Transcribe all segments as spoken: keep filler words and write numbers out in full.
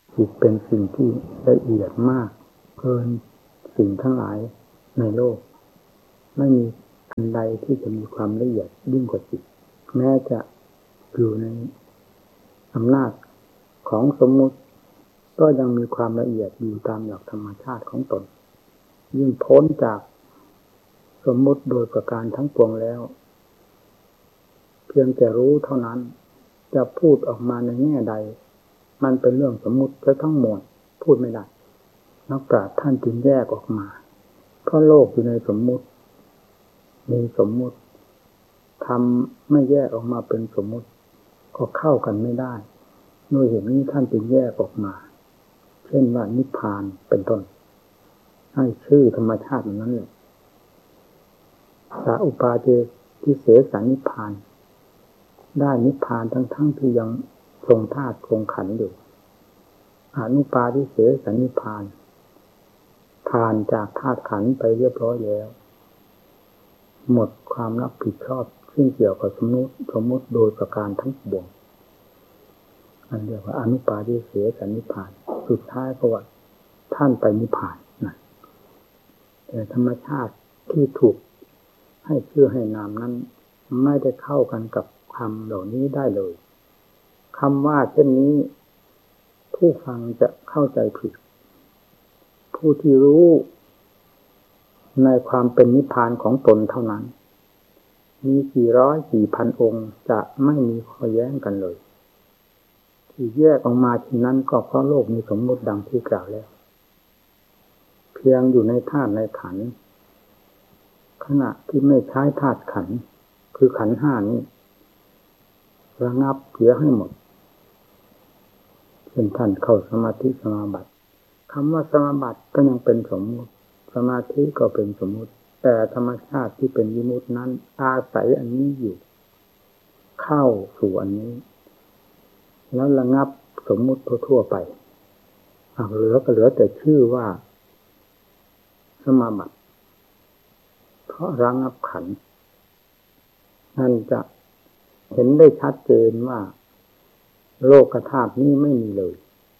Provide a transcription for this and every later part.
จิตเป็นสิ่งที่ละเอียดมากเกินสิ่งทั้งหลายในโลกไม่มีอันใดที่จะมีความละเอียดยิ่งกว่าจิตแม้จะอยู่ในอำนาจของสมมุติก็ยังมีความละเอียดอยู่ตามหลักธรรมชาติของตนยิ่งพ้นจากสมมุติโดยประการทั้งปวงแล้วเพียงแต่รู้เท่านั้นจะพูดออกมาในแง่ใดมันเป็นเรื่องสมมุติจะทั้งหมดพูดไม่ได้นักปราชญ์ท่านจึงแยกออกมาเพราะโลกอยู่ในสมมุติมีสมมุติทำไม่แยกออกมาเป็นสมมุติก็เข้ากันไม่ได้ด้วยเหตุนี้ท่านจึงแยกออกมาเช่นว่านิพพานเป็นต้นให้ชื่อธรรมชาตินั้นแหละสาอุปาเจทิเสสนิพพานได้นิพพานทั้งๆ ท, ที่ยังทรงธาตุทรงขันธ์อยู่อนุปาทิเสสนิพพานผ่านจากธาตุขันธ์ไปเรียบร้อยแล้วหมดความรับผิดชอบซึ่งเกี่ยวกับสมมุติสมมุติโดยประการทั้งปวงอันเรียกว่าอนุปาทิเสสนิพพานสุดท้ายก็ว่าท่านไปนิพพานนะแต่ธรรมชาติที่ถูกให้ชื่อให้นามนั้นไม่ได้เข้ากันกับคำเหล่านี้ได้เลยคำว่าเช่นนี้ผู้ฟังจะเข้าใจผิดผู้ที่รู้ในความเป็นนิพพานของตนเท่านั้นมีกี่ร้อยกี่พันองค์จะไม่มีข้อแย้งกันเลยที่แยกออกมาที่นั้นก็เพราะโลกมีสมมุติดังที่กล่าวแล้วเพียงอยู่ในธาตุในขันธ์ขณะที่ไม่ใช้ธาตุขันธ์คือขันธ์ห้านี้ระงับเสียให้หมดเช่นท่านเข้าสมาธิสมาบัติคำว่าสมาบัติก็ยังเป็นสมมุติสมาธิก็เป็นสมมุติแต่ธรรมชาติที่เป็นวิมุตตินั้นอาศัยอันนี้อยู่เข้าสู่อันนี้แล้วระงับสมมุติทั่วๆไปเหลือก็เหลือแต่ชื่อว่าสมาบัติเพราะระงับขันธ์นั่นจะเห็นได้ชัดเจนว่าโลกธาตุนี้ไม่มีเลย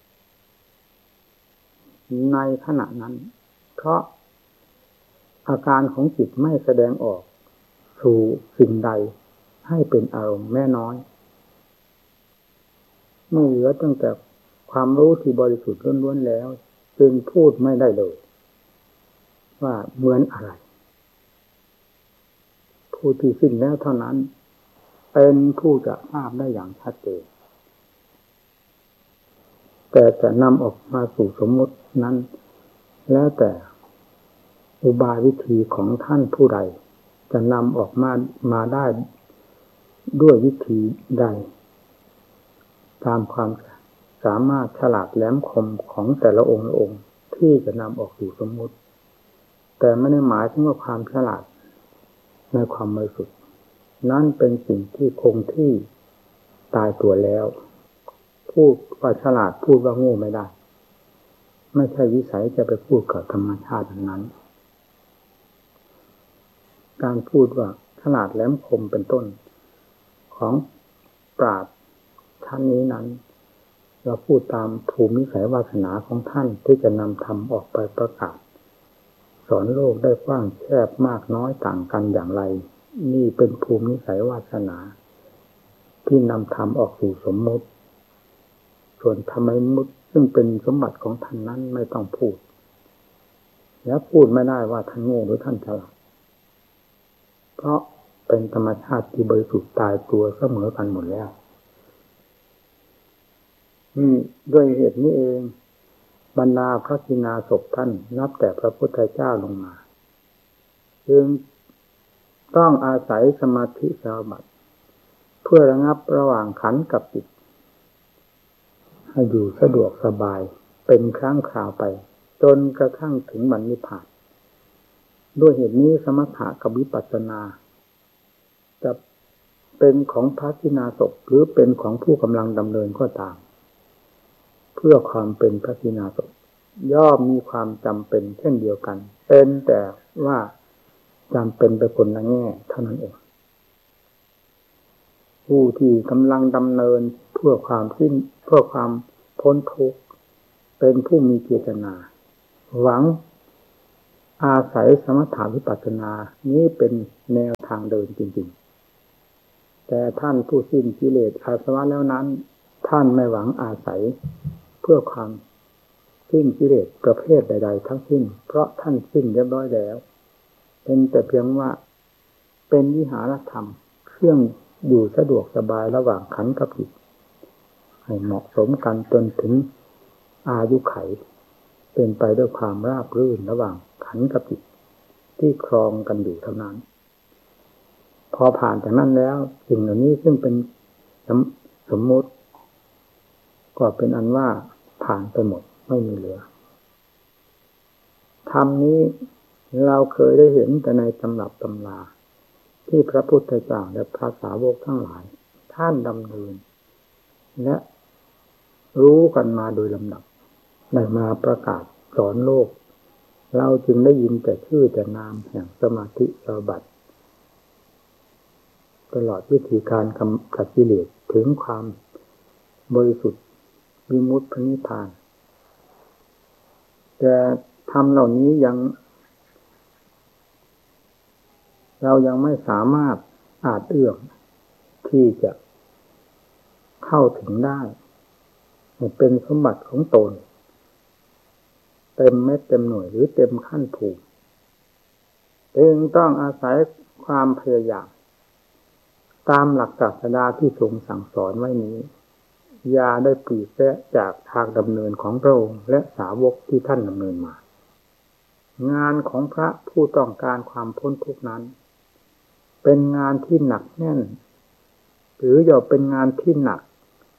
ในขณะนั้นเพราะอาการของจิตไม่แสดงออกสู่สิ่งใดให้เป็นอารมณ์แม้น้อยเมื่อเหลือตั้งแต่ความรู้ที่บริสุทธิ์ล้วนๆแล้วจึงพูดไม่ได้เลยว่าเหมือนอะไรผู้ที่สิ้นแล้วเท่านั้นเป็นผู้จะทราบได้อย่างชัดเจนแต่จะนำออกมาสู่สมมุตินั้นแล้วแต่อุบายวิธีของท่านผู้ใดจะนำออกมามาได้ด้วยวิธีใดตามความสามารถฉลาดแหลมคมของแต่ละองค์ละองค์ที่จะนำออกสู่สมมุติแต่ไม่ได้หมายถึงว่าความฉลาดในความบริสุทธิ์นั่นเป็นสิ่งที่คงที่ตายตัวแล้วพูดว่าฉลาดพูดว่าโง่ไม่ได้ไม่ใช่วิสัยจะไปพูดกับธรรมชาตินั้นการพูดว่าฉลาดแหลมคมเป็นต้นของปราชญ์ท่านนี้นั้นเราพูดตามภูมินิสัยวาสนาของท่านที่จะนำธรรมออกไปประกาศสอนโลกได้กว้างแคบมากน้อยต่างกันอย่างไรนี่เป็นภูมินิสัยวาสนาที่นำธรรมออกสู่สมมุติส่วนธรรมวิมุตติซึ่งเป็นสมบัติของท่านนั้นไม่ต้องพูดและพูดไม่ได้ว่าท่านโง่หรือท่านฉลาดเพราะเป็นธรรมชาติที่บริสุทธิ์ตายตัวเสมอกันหมดแล้วนี่ด้วยเหตุนี้เองบรรดาพระกิณาสพท่านนับแต่พระพุทธเจ้าลงมาจึงต้องอาศัยสมาธิสมาบัติเพื่อระงับระหว่างขันธ์กับจิตให้อยู่สะดวกสบายเป็นครั้งคราวไปจนกระทั่งถึงบรรลุนิพพานด้วยเหตุนี้สมถะกับวิปัสสนาจะเป็นของพระกิณาสพหรือเป็นของผู้กำลังดำเนินก็ตามเพื่อความเป็นพระกิณาสพย่อมมีความจำเป็นเช่นเดียวกันเป็นแต่ว่าจำเป็นไปคนละแง่เท่านั้นเองผู้ที่กำลังดำเนินเพื่อความสิ้นเพื่อความพ้นทุกข์เป็นผู้มีเจตนาหวังอาศัยสมถะวิปัสสนานี้เป็นแนวทางเดินจริงๆแต่ท่านผู้สิ้นกิเลสอาสวะแล้วนั้นท่านไม่หวังอาศัยเพื่อความสิ้นกิเลสประเภทใดๆทั้งสิ้นเพราะท่านสิ้นเรียบร้อยแล้วเป็นแต่เพียงว่าเป็นวิหารธรรมเครื่องอยู่สะดวกสบายระหว่างขันธ์กับจิตให้เหมาะสมกันจนถึงอายุไขเป็นไปด้วยความราบรื่นระหว่างขันธ์กับจิตที่ครองกันอยู่เท่านั้นพอผ่านจากนั้นแล้วสิ่งเหล่านี้ซึ่งเป็นสมมุติก็เป็นอันว่าผ่านไปหมดไม่มีเหลือธรรมนี้เราเคยได้เห็นแต่ในตำรับตำราที่พระพุทธเจ้าและพระสาวกทั้งหลายท่านดำเนินและรู้กันมาโดยลำดับได้มาประกาศสอนโลกเราจึงได้ยินแต่ชื่อแต่นามแห่งสมาธิสมาบัติตลอดวิธีการกำจัดกิเลสถึงความบริสุทธิ์วิมุตติพระนิพพานแต่ธรรมเหล่านี้ยังเรายังไม่สามารถอาจเอื้อมที่จะเข้าถึงได้เป็นสมบัติของตนเต็มเม็ดเต็มหน่วยหรือเต็มขั้นภูมิจึงต้องอาศัยความพยายามตามหลักศาสดาที่ทรงสั่งสอนไว้นี้อย่าได้ปลีกแยกจากทางดำเนินของพระองค์และสาวกที่ท่านดำเนินมางานของพระผู้ต้องการความพ้นทุกข์นั้นเป็นงานที่หนักแน่นหรืออย่าเป็นงานที่หนัก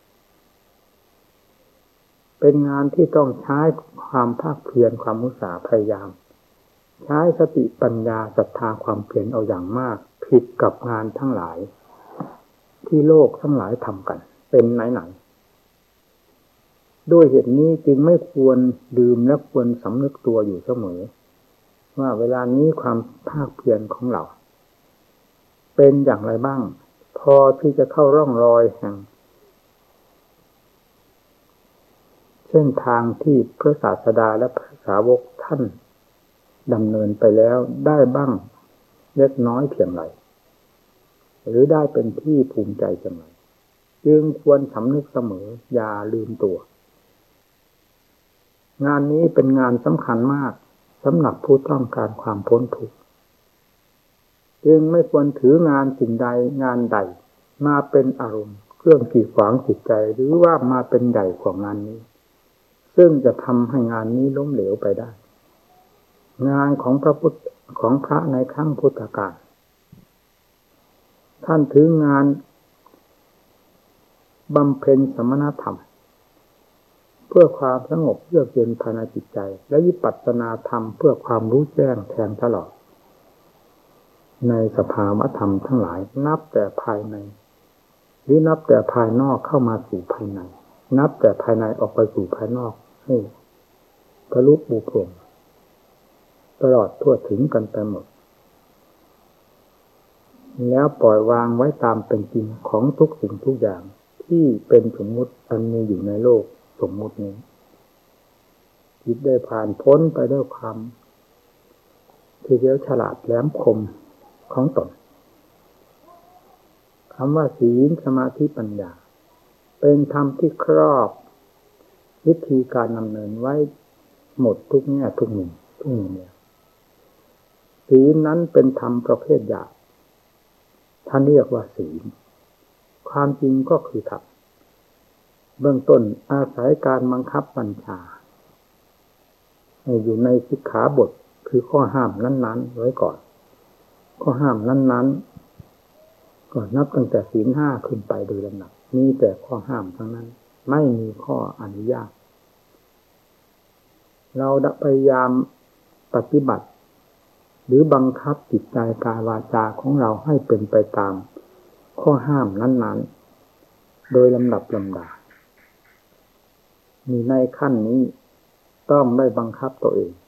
เป็นงานที่ต้องใช้ความภาคเพียรความอุตสาห์พยายามใช้สติปัญญาศรัทธาความเพียรเอาอย่างมากผิดกับงานทั้งหลายที่โลกทั้งหลายทำกันเป็นไหนๆด้วยเหตุนี้จึงไม่ควรลืมและควรสำนึกตัวอยู่เสมอว่าเวลานี้ความภาคเพียรของเราเป็นอย่างไรบ้างพอที่จะเข้าร่องรอยแห่งเส้นทางที่พระศาสดาและพระสาวกท่านดำเนินไปแล้วได้บ้างเล็กน้อยเพียงไรหรือได้เป็นที่ภูมิใจจังไรจึงควรสำนึกเสมออย่าลืมตัวงานนี้เป็นงานสำคัญมากสำหรับผู้ต้องการความพ้นทุกข์จึงไม่ควรถืองานสิ่งใดงานใดมาเป็นอารมณ์เครื่องกีดขวางจิตใจหรือว่ามาเป็นใหญ่กว่างานนี้ซึ่งจะทำให้งานนี้ล้มเหลวไปได้งานของพระพุทธของพระในครั้งพุทธกาลท่านถืองานบำเพ็ญสมณธรรมเพื่อความสงบเยือกเย็นภายในจิตใจและวิปัสสนาธรรมเพื่อความรู้แจ้งแทงตลอดในสภาวะธรรมทั้งหลายนับแต่ภายในหรือนับแต่ภายนอกเข้ามาสู่ภายในนับแต่ภายในออกไปสู่ภายนอกให้ทะลุปูพรมตลอดทั่วถึงกันไปหมดแล้วปล่อยวางไว้ตามเป็นจริงของทุกสิ่งทุกอย่างที่เป็นสมมุติอันมีอยู่ในโลกสมมุตินี้จิตได้ผ่านพ้นไปด้วยความที่เรียกฉลาดแหลมคมของตนคำว่าศีลสมาธิปัญญาเป็นธรรมที่ครอบวิธีการดำเนินไว้หมดทุกแง่ทุกมุมทุกมุมเนี่ยศีลนั้นเป็นธรรมประเภทหยาบท่านเรียกว่าศีลความจริงก็คือธรรมเบื้องต้นอาศัยการบังคับบัญชาให้อยู่ในสิกขาบทคือข้อห้ามนั้นๆไว้ก่อนข้อห้ามนั้นๆก็นับตั้งแต่ศีลห้าขึ้นไปโดยลำดับมีแต่ข้อห้ามทั้งนั้นไม่มีข้ออนุญาตเราพยายามปฏิบัติหรือบังคับจิตใจกายวาจาของเราให้เป็นไปตามข้อห้ามนั้นๆโดยลำดับลำดามีในขั้นนี้ต้องได้บังคับตัวเอง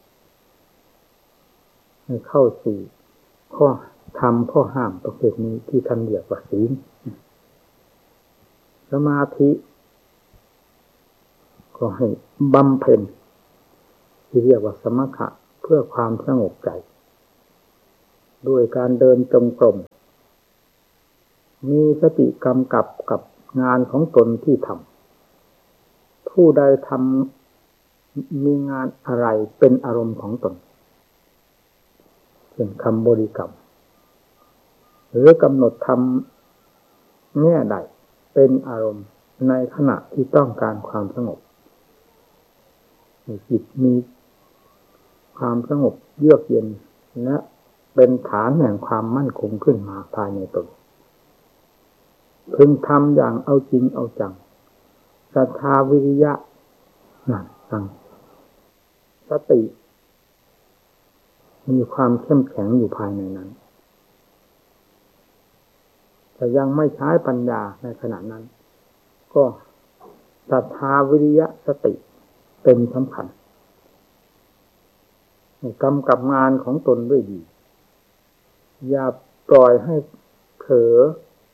ให้เข้าสู่ข้อธรรมข้อห้ามประเภทนี้ที่ท่านเรียกว่าศีลสมาธิก็ให้บำเพ็ญที่เรียกว่าสมถะเพื่อความสงบใจด้วยการเดินจงกรมมีสติกำกับกับงานของตนที่ทำผู้ใดทำมีงานอะไรเป็นอารมณ์ของตนเป็นคำบริกรรมหรือกำหนดทำแง่ใดเป็นอารมณ์ในขณะที่ต้องการความสงบจิตมีความสงบเยือกเย็นและเป็นฐานแห่งความมั่นคงขึ้นมาภายในตนพึงทำอย่างเอาจริงเอาจังศรัทธาวิริยะนั่นตั้งสติมีความเข้มแข็งอยู่ภายในนั้นแต่ยังไม่ใช้ปัญญาในขณะนั้นก็ศรัทธาวิริยะสติเป็นสำคัญกำกับงานของตนด้วยดีอย่าปล่อยให้เผลอ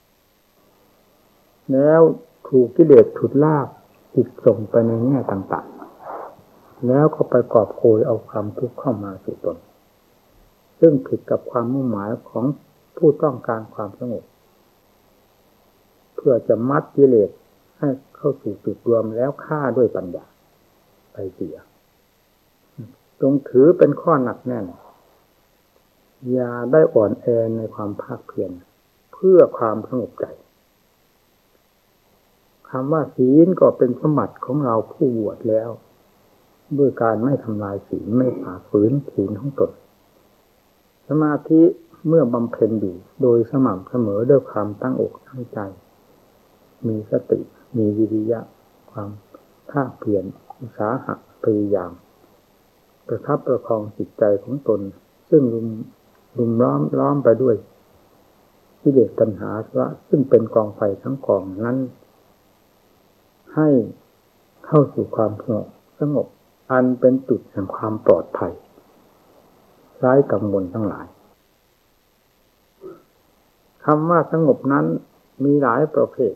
แล้วถูกกิเลสฉุดลากจิตส่งไปในแง่ต่างๆแล้วก็ไปกอบโกยเอาความทุกข์เข้ามาสู่ตนซึ่งผิดกับความมุ่งหมายของผู้ต้องการความสงบเพื่อจะมัดกิเลสให้เข้าสู่จุดรวมแล้วฆ่าด้วยปัญญาไปเสียจงถือเป็นข้อหนักแน่นอย่าได้อ่อนแอในความภาคเพียรเพื่อความสงบใจคำว่าศีลก็เป็นสมบัติของเราผู้บวชแล้วด้วยการไม่ทำลายศีลไม่ฝ่าฝืนศีลของตนสมาธิเมื่อบำเพ็ญอยู่โดยสม่ำเสมอด้วยความตั้งอกตั้งใจมีสติมีวิริยะความภาคเพียรอุตสาหะพยายามประทับประคองจิตใจของตนซึ่งรุมรุมล้อมล้อมไปด้วยกิเลสตัณหาว่าซึ่งเป็นกองไฟทั้งกองนั้นให้เข้าสู่ความสงบสงบอันเป็นจุดแห่งความปลอดภัยไร้กังวลทั้งหลายคำว่าสงบนั้นมีหลายประเภท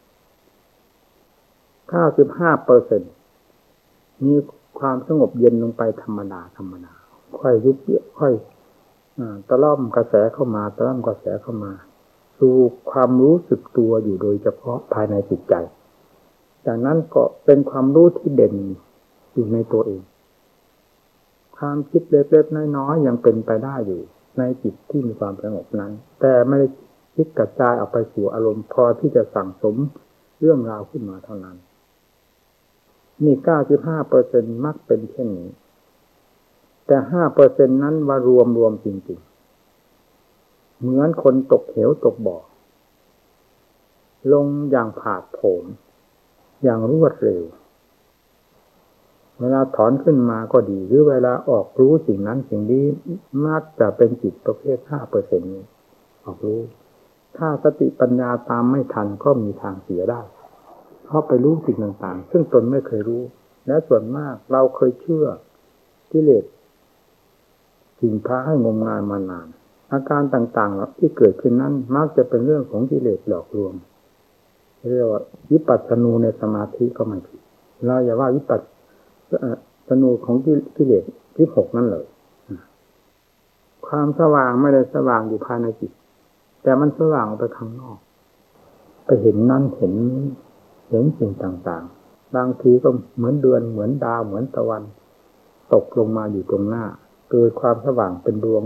เก้าสิบห้าเปอร์เซ็นต์ มีความสงบเย็นลงไปธรรมดาธรรมดาค่อยยุบเยอะค่อยตะล่อมกระแสเข้ามาตะล่อมกระแสเข้ามาสู่ความรู้สึกตัวอยู่โดยเฉพาะภายในจิตใจจากนั้นก็เป็นความรู้ที่เด่นอยู่ในตัวเองความคิดเล็กๆน้อยๆยังเป็นไปได้อยู่ในจิตที่มีความสงบนั้นแต่ไม่ได้คิดกระจายออกไปสู่อารมณ์พอที่จะสั่งสมเรื่องราวขึ้นมาเท่านั้นนี่ เก้าสิบห้าเปอร์เซ็นต์ มักเป็นเช่นนี้แต่ ห้าเปอร์เซ็นต์ นั้นว่ารวมรวมจริงๆเหมือนคนตกเหวตกบ่อลงอย่างผาดโผนอย่างรวดเร็วเวลาถอนขึ้นมาก็ดีหรือเวลาออกรู้สิ่งนั้นสิ่งนี้มักจะเป็นจิตประเภท ห้าเปอร์เซ็นต์ นี้ออกรู้ถ้าสติปัญญาตามไม่ทันก็มีทางเสียได้เพราะไปรู้สิ่งต่างๆซึ่งตนไม่เคยรู้และส่วนมากเราเคยเชื่อกิเลสสิ่งพาให้งมงายมานานอาการต่างๆที่เกิดขึ้นนั้นมักจะเป็นเรื่องของกิเลสหลอกลวงเรียกว่าวิปัสสนูในสมาธิก็ไม่ผิดเราอย่าว่าวิปัสสนูของกิเลสที่หกนั่นเลยความสว่างไม่ได้สว่างอยู่ภายในจิตแต่มันสว่างออกไปข้างนอกไปเห็นนั่นเห็นเห็นสิ่งต่างๆบางทีก็เหมือนเดือนเหมือนดาวเหมือนตะวันตกลงมาอยู่ตรงหน้าเกิดความสว่างเป็นดวง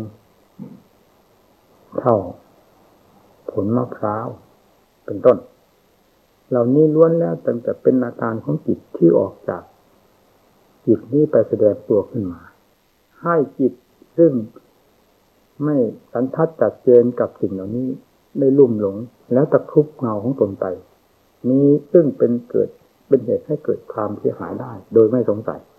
เท่าผลมะพร้าวเป็นต้นเหล่านี้ล้วนแล้วตั้งแต่เป็นอาการของจิตที่ออกจากจิตนี้ไปแสดงตัวขึ้นมาให้จิตซึ่งไม่สันทัดจัดเจนกับสิ่งเหล่านี้ได้ลุ่มหลงแล้วตะครุบเงาของตนไปมีซึ่งเป็นเกิดเป็นเหตุให้เกิดความเสียหายได้โดยไม่สงสัย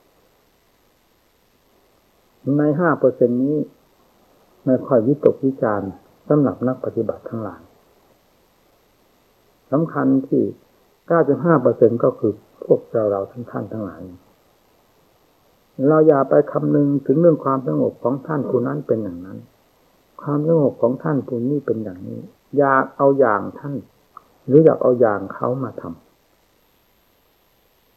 ใน ห้าเปอร์เซ็นต์ นี้ไม่ค่อยวิตกวิจารณ์สำหรับนักปฏิบัติทั้งหลายสำคัญที่ เก้าสิบห้าเปอร์เซ็นต์ ก็คือพวกเราเราทั้งท่านทั้งหลายเราอย่าไปคำนึงถึงเรื่องความสงบของท่านผู้นั้นเป็นอย่างนั้นความสงบของท่านผู้นี้เป็นอย่างนี้อยากเอาอย่างท่านหรืออยากเอาอย่างเขามาท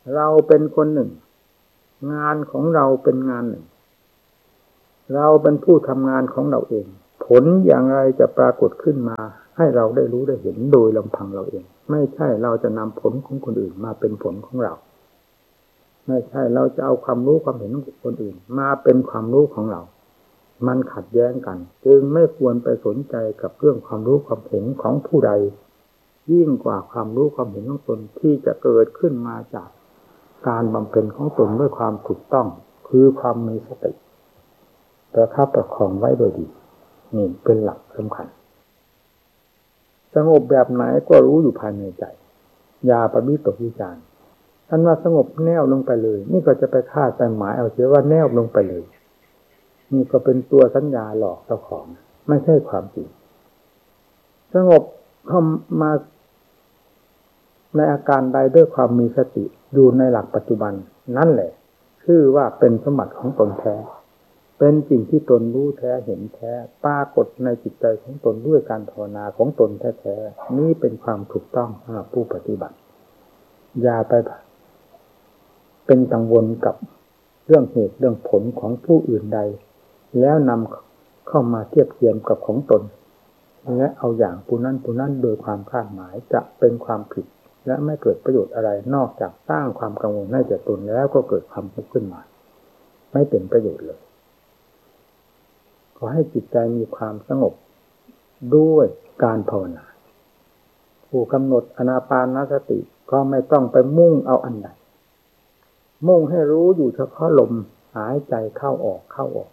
เราเป็นคนหนึ่งงานของเราเป็นงานหนึ่งเราเป็นผู้ทำงานของเราเองผลอย่างไรจะปรากฏขึ้นมาให้เราได้รู้ได้เห็นโดยลำพังเราเองไม่ใช่เราจะนำผลของคนอื่นมาเป็นผลของเราไม่ใช่เราจะเอาความรู้ความเห็นของคนอื่นมาเป็นความรู้ของเรามันขัดแย้งกันจึงไม่ควรไปสนใจกับเรื่องความรู้ความเห็นของผู้ใดยิ่งกว่าความรู้ความเห็นของตนที่จะเกิดขึ้นมาจากการบำเพ็ญของตนด้วยความถูกต้องคือความมีสติประคับประคองไว้โดยดีนี่เป็นหลักสำคัญสงบแบบไหนก็รู้อยู่ภายในใจอย่าประวิตกวิจารณ์ท่านว่าสงบแนวลงไปเลยนี่ก็จะไปคาดไปหมายเอาเสียว่าแนวลงไปเลยนี่ก็เป็นตัวสัญญาหลอกเจ้าของไม่ใช่ความจริงสงบเข้ามาในอาการใดด้วยความมีสติอยู่ในหลักปัจจุบันนั่นแหละชื่อว่าเป็นสมบัติของตนแท้เป็นสิ่งที่ตนรู้แท้เห็นแท้ปรากฏในจิตใจของตนด้วยการภาวนาของตนแท้ๆนี่เป็นความถูกต้องสำหรับผู้ปฏิบัติอย่าไปเป็นกังวลกับเรื่องเหตุเรื่องผลของผู้อื่นใดแล้วนำเข้ามาเทียบเทียมกับของตนและเอาอย่างผู้นั้นผู้นั้นโดยความคาดหมายจะเป็นความผิดและไม่เกิดประโยชน์อะไรนอกจากสร้างความกังวลให้แก่ตนแล้วก็เกิดความทุกข์ขึ้นมาไม่เป็นประโยชน์เลยขอให้จิตใจมีความสงบด้วยการภาวนาผู้กำหนดอานาปานสติก็ไม่ต้องไปมุ่งเอาอันใดมุ่งให้รู้อยู่เฉพาะลมหายใจเข้าออกเข้าออก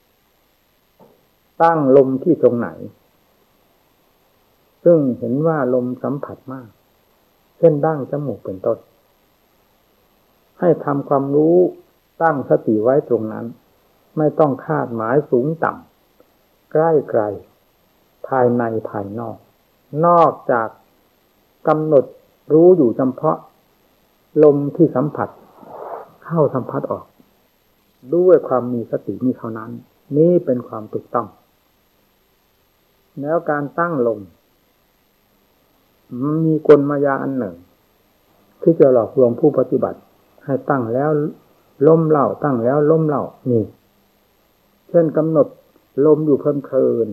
ตั้งลมที่ตรงไหนซึ่งเห็นว่าลมสัมผัสมากเช่นดั้งจมูกเป็นต้นให้ทำความรู้ตั้งสติไว้ตรงนั้นไม่ต้องคาดหมายสูงต่ำใกล้ไกลภายในภายนอกนอกจากกำหนดรู้อยู่เฉพาะลมที่สัมผัสเข้าสัมผัสออกด้วยความมีสตินี้เท่านั้นนี่เป็นความถูกต้องแล้วการตั้งลมมันมีกลมายาอันหนึ่งที่จะหลอกลวงผู้ปฏิบัติให้ตั้งแล้วล้มเล่าตั้งแล้วล้มเล่านี่เช่นกำหนดลมอยู่เพลิน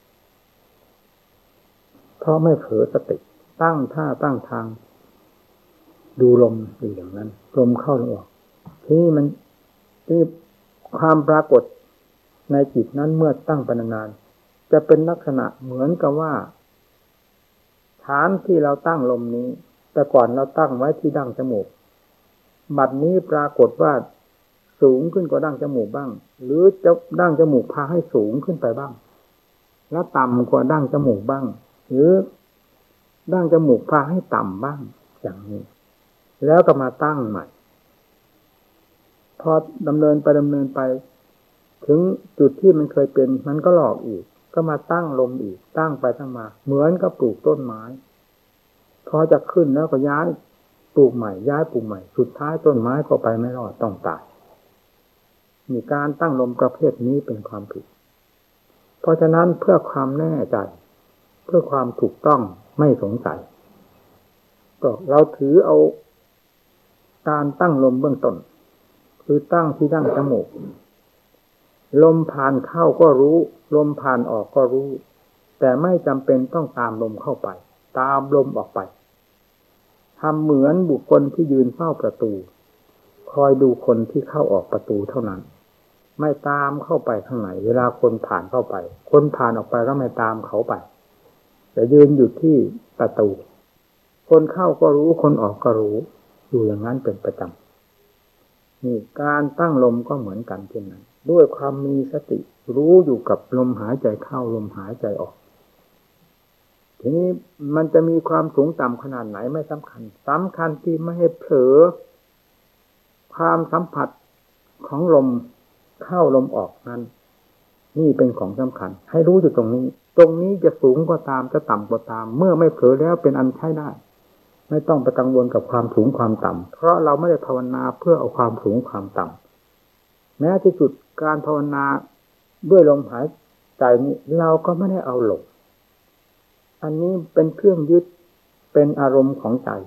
ๆเพราะไม่เผลอสติตั้งท่าตั้งทางดูลมอยู่อย่างนั้นลมเข้าลมออกที่นี่มันที่ความปรากฏในจิตนั้นเมื่อตั้งไปนานๆจะเป็นลักษณะเหมือนกับว่าฐานที่เราตั้งลมนี้แต่ก่อนเราตั้งไว้ที่ดั้งจมูกบัดนี้ปรากฏว่าสูงขึ้นกว่าดั้งจมูกบ้างหรือจะดั้งจมูกพาให้สูงขึ้นไปบ้างแล้วต่ำกว่าดั้งจมูกบ้างหรือดั้งจมูกพาให้ต่ำบ้างอย่างนี้แล้วก็มาตั้งใหม่พอดำเนินไปดำเนินไปถึงจุดที่มันเคยเป็นมันก็หลอกอีกก็มาตั้งลมอีกตั้งไปตั้งมาเหมือนกับปลูกต้นไม้พอจะขึ้นแล้วก็ย้ายปลูกใหม่ย้ายปลูกใหม่สุดท้ายต้นไม้ก็ไปไม่รอดต้องตายมีการตั้งลมประเภทนี้เป็นความผิดเพราะฉะนั้นเพื่อความแน่ใจเพื่อความถูกต้องไม่สงสัยก็เราถือเอาการตั้งลมเบื้องต้นคือตั้งที่ดั้งจมูกลมผ่านเข้าก็รู้ลมผ่านออกก็รู้แต่ไม่จำเป็นต้องตามลมเข้าไปตามลมออกไปทำเหมือนบุคคลที่ยืนเฝ้าประตูคอยดูคนที่เข้าออกประตูเท่านั้นไม่ตามเข้าไปข้างในเวลาคนผ่านเข้าไปคนผ่านออกไปก็ไม่ตามเขาไปแต่ยืนอยู่ที่ประตูคนเข้าก็รู้คนออกก็รู้อยู่อย่างนั้นเป็นประจำนี่การตั้งลมก็เหมือนกันเช่นนั้นด้วยความมีสติรู้อยู่กับลมหายใจเข้าลมหายใจออกทีนี้มันจะมีความสูงต่ำขนาดไหนไม่สำคัญสำคัญที่ไม่ให้เผลอความสัมผัสของลมเข้าลมออกนั้นนี่เป็นของสำคัญให้รู้อยู่ตรงนี้ตรงนี้จะสูงก็ตามจะต่ำก็ตามเมื่อไม่เผลอแล้วเป็นอันใช้ได้ไม่ต้องไปกังวลกับความสูงความต่ำเพราะเราไม่ได้ภาวนาเพื่อเอาความสูงความต่ำแม้ที่สุดการภาวนาด้วยลมหายใจนี้เราก็ไม่ได้เอาหลงอันนี้เป็นเครื่องยึดเป็นอารมณ์ของใจ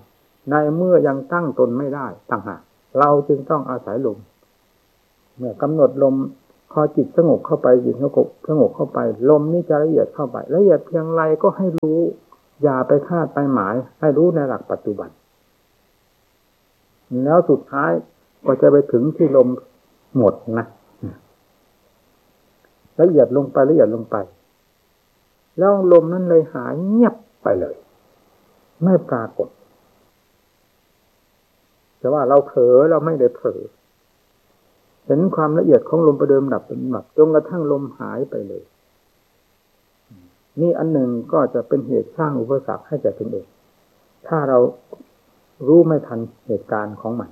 ในเมื่อยังตั้งตนไม่ได้ต่างหากเราจึงต้องอาศัยลมเมื่อกำหนดลมพอจิตสงบเข้าไปจิตสงบสงบเข้าไปลมนี่จะละเอียดเข้าไปละเอียดเพียงไรก็ให้รู้อย่าไปคาดไปหมายให้รู้ในหลักปัจจุบันแล้วสุดท้ายก็จะไปถึงที่ลมหมดนะละเอียดลงไปละเอียดลงไปแล้วลมนั้นเลยหายเงียบไปเลยไม่ปรากฏแต่ว่าเราเผลอเราไม่ได้เผลอเห็นความละเอียดของลมประเดิมดับเป็นดับจนกระทั่งลมหายไปเลยนี่อันหนึ่งก็จะเป็นเหตุสร้างอุปสรรคให้แก่ตนเองถ้าเรารู้ไม่ทันเหตุการณ์ของมัน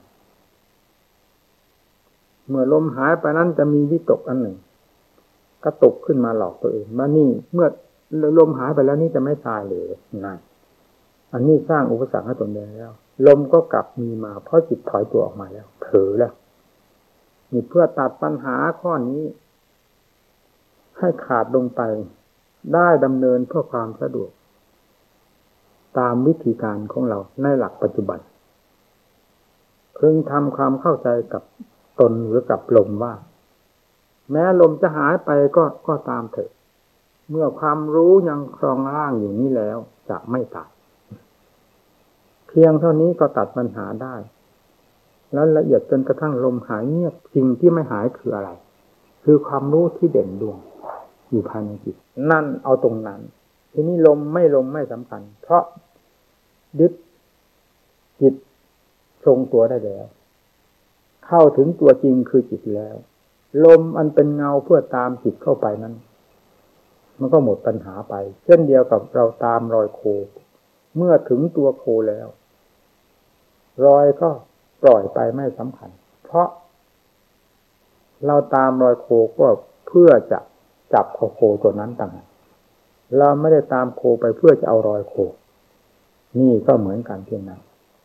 เมื่อลมหายไปนั้นจะมีวิตกอันหนึ่งกระตุกขึ้นมาหลอกตัวเองว่านี่เมื่อลมหายไปแล้วนี่จะไม่ตายเลยนั่นอันนี้สร้างอุปสรรคให้ตนเองแล้วลมก็กลับมีมาเพราะจิตถอยตัวออกมาแล้วเผลอแล้วนี่เพื่อตัดปัญหาข้อนี้ให้ขาดลงไปได้ดำเนินเพื่อความสะดวกตามวิธีการของเราในหลักปัจจุบันเพิ่งทำความเข้าใจกับตนหรือกับลมว่าแม้ลมจะหายไปก็ก็ตามเถอะเมื่อความรู้ยังครองร่างอยู่นี้แล้วจะไม่ตายเพียงเท่านี้ก็ตัดปัญหาได้แล้วละเอียดจนกระทั่งลมหายเงียบสิ่งที่ไม่หายคืออะไรคือความรู้ที่เด่นดวงอยู่ภายในจิตนั่นเอาตรงนั้นทีนี้ลมไม่ลมไม่สำคัญเพราะยึดจิตทรงตัวได้แล้วเข้าถึงตัวจริงคือจิตแล้วลมอันเป็นเงาเพื่อตามจิตเข้าไปนั้นมันก็หมดปัญหาไปเช่นเดียวกับเราตามรอยโคเมื่อถึงตัวโคแล้วรอยก็ปล่อยไปไม่สำคัญเพราะเราตามรอยโคก็เพื่อจะจับเอาโคตัวนั้นต่างหากเราไม่ได้ตามโคไปเพื่อจะเอารอยโคนี่ก็เหมือนกันเพียงนั้น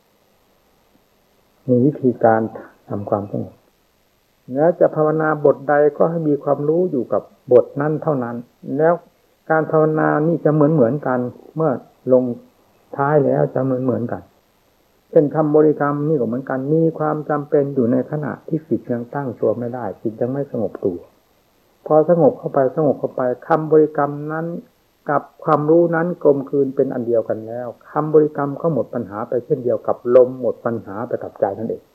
มีวิธีการทำความสงบแล้วจะภาวนาบทใดก็ให้มีความรู้อยู่กับบทนั้นเท่านั้นแล้วการภาวนานี่จะเหมือนเหมือนกันเมื่อลงท้ายแล้วจะเหมือนเหมือนกันเช่นคำบริกรรมนี่ก็เหมือนกันมีความจำเป็นอยู่ในขณะที่จิตยังตั้งตัวไม่ได้จิตยังไม่สงบตัวพอสงบเข้าไปสงบเข้าไปคำบริกรรมนั้นกับความรู้นั้นกลมกลืนเป็นอันเดียวกันแล้วคำบริกรรมก็หมดปัญหาไปเช่นเดียวกับลมหมดปัญหาไปกับใจนั่นเอง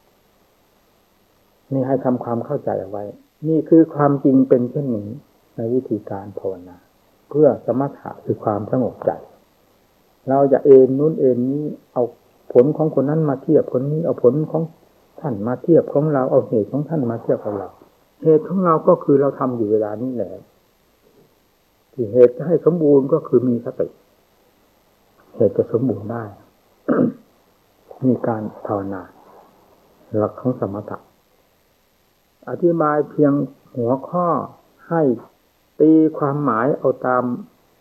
นี่ให้ทำความเข้าใจเอาไว้นี่คือความจริงเป็นเช่นนี้ในวิธีการภาวนาเพื่อสมถะคือความสงบใจเราจะเอ็นนู้นเอ็นนี้เอาผลของคนนั้นมาเทียบคนนี้เอาผลของท่านมาเทียบของเราเอาเหตุของท่านมาเทียบกับเราเหตุของเราก็คือเราทำอยู่เวลานี้แหละที่เหตุจะให้สมบูรณ์ก็คือมีสติเหตุจะสมบูรณ์ได้ มีการภาวนาหลักของสมถะอธิบายเพียงหัวข้อให้ตีความหมายเอาตาม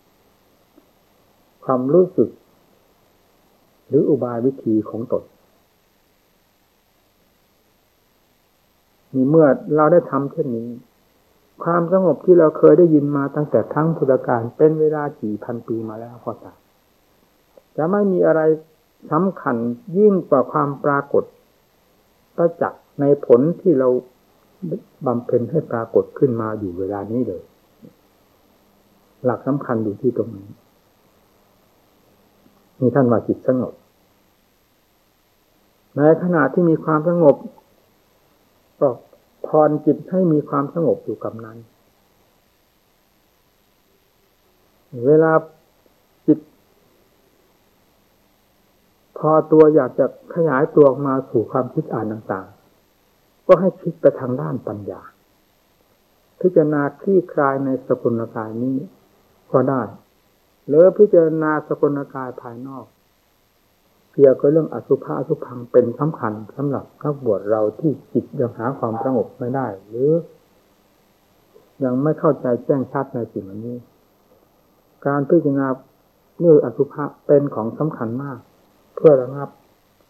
ความรู้สึกหรืออุบายวิธีของตนนี่เมื่อเราได้ทำเช่นนี้ความสงบที่เราเคยได้ยินมาตั้งแต่ครั้งพุทธกาลเป็นเวลากี่พันปีมาแล้วก็ตามจะไม่มีอะไรสำคัญยิ่งกว่าความปรากฏประจักษ์ในผลที่เราบำเพ็ญให้ปรากฏขึ้นมาอยู่เวลานี้เลยหลักสำคัญอยู่ที่ตรงนี้มีท่านว่าจิตสงบในขณะที่มีความสงบก็พรจิตให้มีความสงบอยู่กับนั้นเวลาจิตพอตัวอยากจะขยายตัวออกมาสู่ความคิดอ่านต่างๆก็ให้คิดไปทางด้านปัญญาพิจารณาคลี่คลายในสกุลกายนี้ก็ได้หรือพิจารณาสกุลกายภายนอกเกี่ยวกับเรื่องอสุภะอสุภังเป็นสำคัญสำหรับนักบวชเราที่จิตยังหาความสงบไม่ได้หรือยังไม่เข้าใจแจ้งชัดในสิ่งนี้การพิจารณาเรื่องอสุภะเป็นของสำคัญมากเพื่อระงับ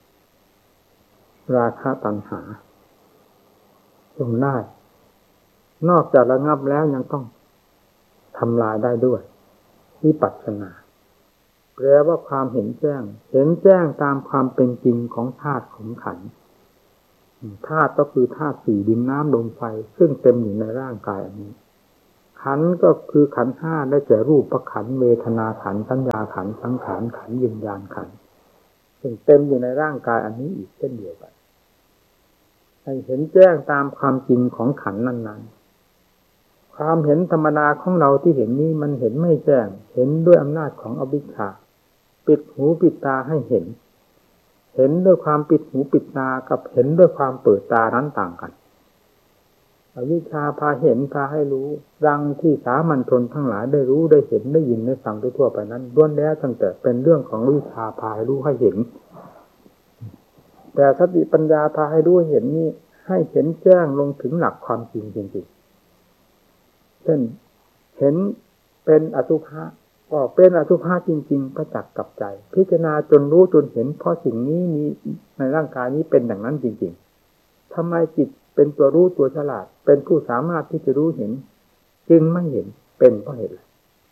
ราคะตัณหาลงได้นอกจากระงับแล้วยังต้องทำลายได้ด้วยวิปัสสนาแปลว่าความเห็นแจ้งเห็นแจ้งตามความเป็นจริงของธาตุของขันธ์ธาตุก็คือธาตุสี่ดินน้ำลมไฟซึ่งเต็มอยู่ในร่างกายอันนี้ขันธ์ก็คือขันธ์ห้าได้แก่รูปขันธ์เวทนาขันธ์สัญญาขันธ์สังขารขันธ์วิญญาณขันธ์ซึ่งเต็มอยู่ในร่างกายอันนี้อีกเช่นเดียวกันให้เห็นแจ้งตามความจริงของขันธ์นั้นๆความเห็นธรรมดาของเราที่เห็นนี้มันเห็นไม่แจ้งเห็นด้วยอำนาจของอวิชชาปิดหูปิดตาให้เห็นเห็นด้วยความปิดหูปิดตากับเห็นด้วยความเปิดตานั้นต่างกันอวิชชาพาเห็นพาให้รู้ดังที่สามัญชนทั้งหลายได้รู้ได้เห็นได้ยินได้ฟังทั่วไปนั้นล้วนแล้วตั้งแต่เป็นเรื่องของอวิชชาพาให้รู้ให้เห็นแต่สติปัญญาพาให้รู้เห็นนี้ให้เห็นแจ้งลงถึงหลักความจริงจริงๆเช่นเห็นเป็นอสุภะก็เป็นอสุภะจริงๆประจักษ์กับใจพิจารณาจนรู้จนเห็นเพราะสิ่งนี้มีในร่างกายนี้เป็นอย่างนั้นจริงๆทำไมจิตเป็นตัวรู้ตัวฉลาดเป็นผู้สามารถที่จะรู้เห็นจึงไม่เห็นเป็นเพราะเหตุอะไร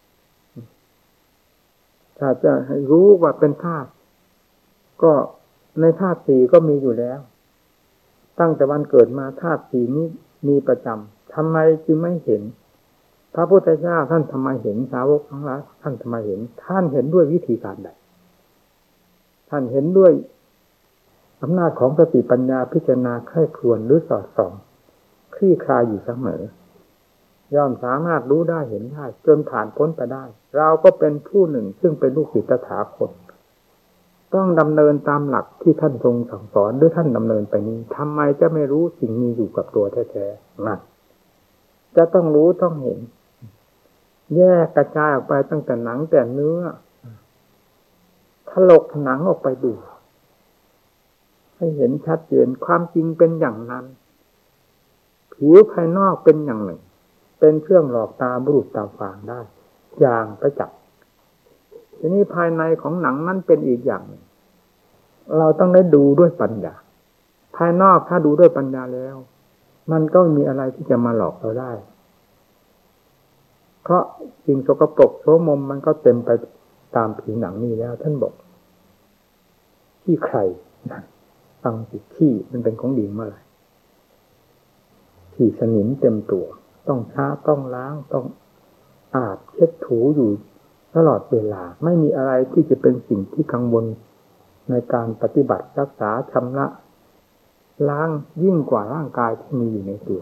ถ้าจะให้รู้ว่าเป็นธาตุก็ในธาตุสี่ก็มีอยู่แล้วตั้งแต่วันเกิดมาธาตุสี่นี้มีประจำทำไมจึงไม่เห็นพระพุทธเจ้าท่านทำไมเห็นสาวกทั้งหลายท่านทำไมเห็นท่านเห็นด้วยวิธีการใดท่านเห็นด้วยอำนาจของสติปัญญาพิจารณาไข้ครวญหรือสอดส่องคลี่คลายอยู่เสมอย่อมสามารถรู้ได้เห็นได้จนผ่านพ้นไปได้เราก็เป็นผู้หนึ่งซึ่งเป็นลูกศิษย์ตถาคตต้องดำเนินตามหลักที่ท่านทรงสั่งสอนหรือท่านดำเนินไปนี้ทำไมจะไม่รู้สิ่งนี้อยู่กับตัวแท้ๆนั่นจะต้องรู้ต้องเห็นแยกกระจายออกไปตั้งแต่หนังแต่เนื้อถลกหนังออกไปดูให้เห็นชัดเจนความจริงเป็นอย่างนั้นผิวภายนอกเป็นอย่างหนึ่งเป็นเครื่องหลอกตาบุรุษตาฝางได้อย่างประจักษ์ทีนี้ภายในของหนังนั้นเป็นอีกอย่างหนึ่งเราต้องได้ดูด้วยปัญญาภายนอกถ้าดูด้วยปัญญาแล้วมันก็มีอะไรที่จะมาหลอกเราได้เพราะสิ่งสกปรกโสมมมันก็เต็มไปตามผิวหนังนี่แล้วท่านบอกขี้ใครฟังสิขี้มันเป็นของดีเมื่อไหร่ขี้สนิมเต็มตัวต้องช้าต้องล้างต้องอาบเช็ดถูอยู่ตลอดเวลาไม่มีอะไรที่จะเป็นสิ่งที่กังวลในการปฏิบัติรักษาชำระล้างยิ่งกว่าร่างกายที่มีอยู่ในตัว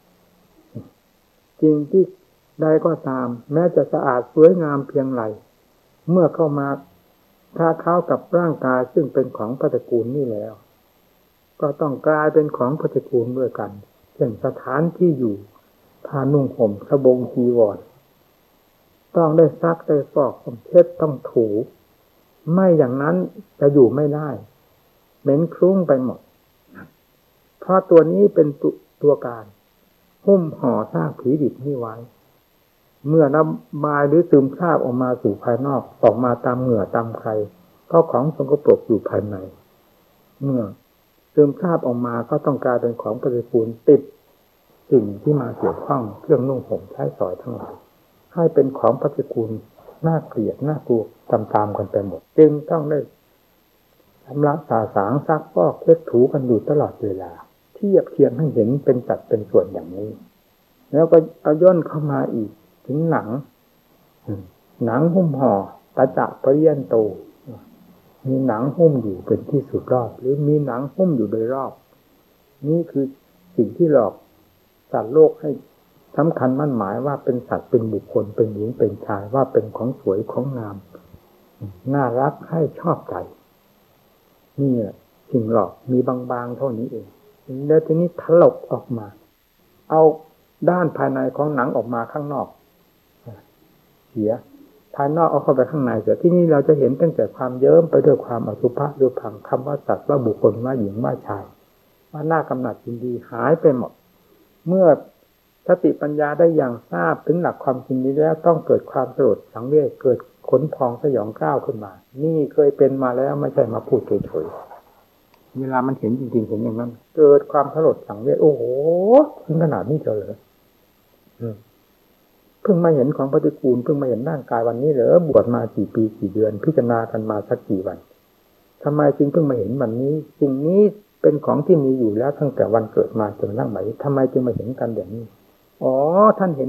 จริงที่ใดก็ตามแม้จะสะอาดสวยงามเพียงไรเมื่อเข้ามาท้าเข้ากับร่างกายซึ่งเป็นของปฏิกูลนี่แล้วก็ต้องกลายเป็นของปฏิกูลด้วยกันเช่นสถานที่อยู่ผ้านุ่งห่มสบงจีวรต้องได้ซักได้ฟอกต้องเช็ดต้องถูไม่อย่างนั้นจะอยู่ไม่ได้เหม็นคลุ้งไปหมดเพราะตัวนี้เป็นตตัวการหุ้มห่อสร้างผีดิบนี่ไว้เมื่อน้ำบายหรือซึมซาบออกมาสู่ภายนอกออกมาตามเหงื่อตามใครก็ของสกปรกอยู่ภายในเมื่อซึมซาบออกมาก็ต้องกลายเป็นของปฏิกูลติดสิ่งที่มาเกี่ยวข้องเครื่องนุ่งห่มใช้สอยทั้งหลายให้เป็นของปฏิกูลน่าเกลียดน่ากลัวตามๆกันไปหมดจึงต้องได้ชำระสาสางซักฟอกเช็ดถูกันอยู่ตลอดเวลาเทียบเทียงให้เห็นเป็นสัดเป็นส่วนอย่างนี้แล้วก็เอาย่นเข้ามาอีกถึงหนังหนังหุ้มห่อตาจะปริยันโตมีหนังหุ้มอยู่เป็นที่สุดรอบหรือมีหนังหุ้มอยู่โดยรอบนี่คือสิ่งที่หลอกสัตว์โลกให้สำคัญมั่นหมายว่าเป็นสัตว์เป็นบุคคลเป็นหญิงเป็นชายว่าเป็นของสวยของงามน่ารักให้ชอบใจนี่แหละสิ่งหลอกมีบางๆเท่านี้เองแล้วทีนี้ถลกออกมาเอาด้านภายในของหนังออกมาข้างนอกเสียภายนอกเอาเข้าไปข้างในเสียที่นี่เราจะเห็นตั้งแต่ความเยิ้มไปด้วยความอสุภะด้วยพังคำว่าสัตว์ว่าบุคคลว่าหญิงว่าชายว่าหน้ากำหนัดยินดีหายไปหมดเมื่อสติปัญญาได้อย่างทราบถึงหลักความจริงนี้แล้วต้องเกิดความสลดสังเวชเกิดขนพองสยองกล้าวขึ้นมานี่เคยเป็นมาแล้วไม่ใช่มาพูดเฉยๆเวลามันเห็นจริงๆเห็นอย่างนั้นเกิดความสลดสังเวชโอ้โหถึงขนาดนี้เจอเลยเพิ่งมาเห็นของปฏิกูลเพิ่งมาเห็นร่างกายวันนี้เหรอบวชมากี่ปีกี่เดือนพิจารณากันมาสักกี่วันทำไมจึงเพิ่งมาเห็นวันนี้สิ่งนี้เป็นของที่มีอยู่แล้วตั้งแต่วันเกิดมาจนนั่งไหมทำไมจึงมาเห็นกันอย่างนี้อ๋อท่านเห็น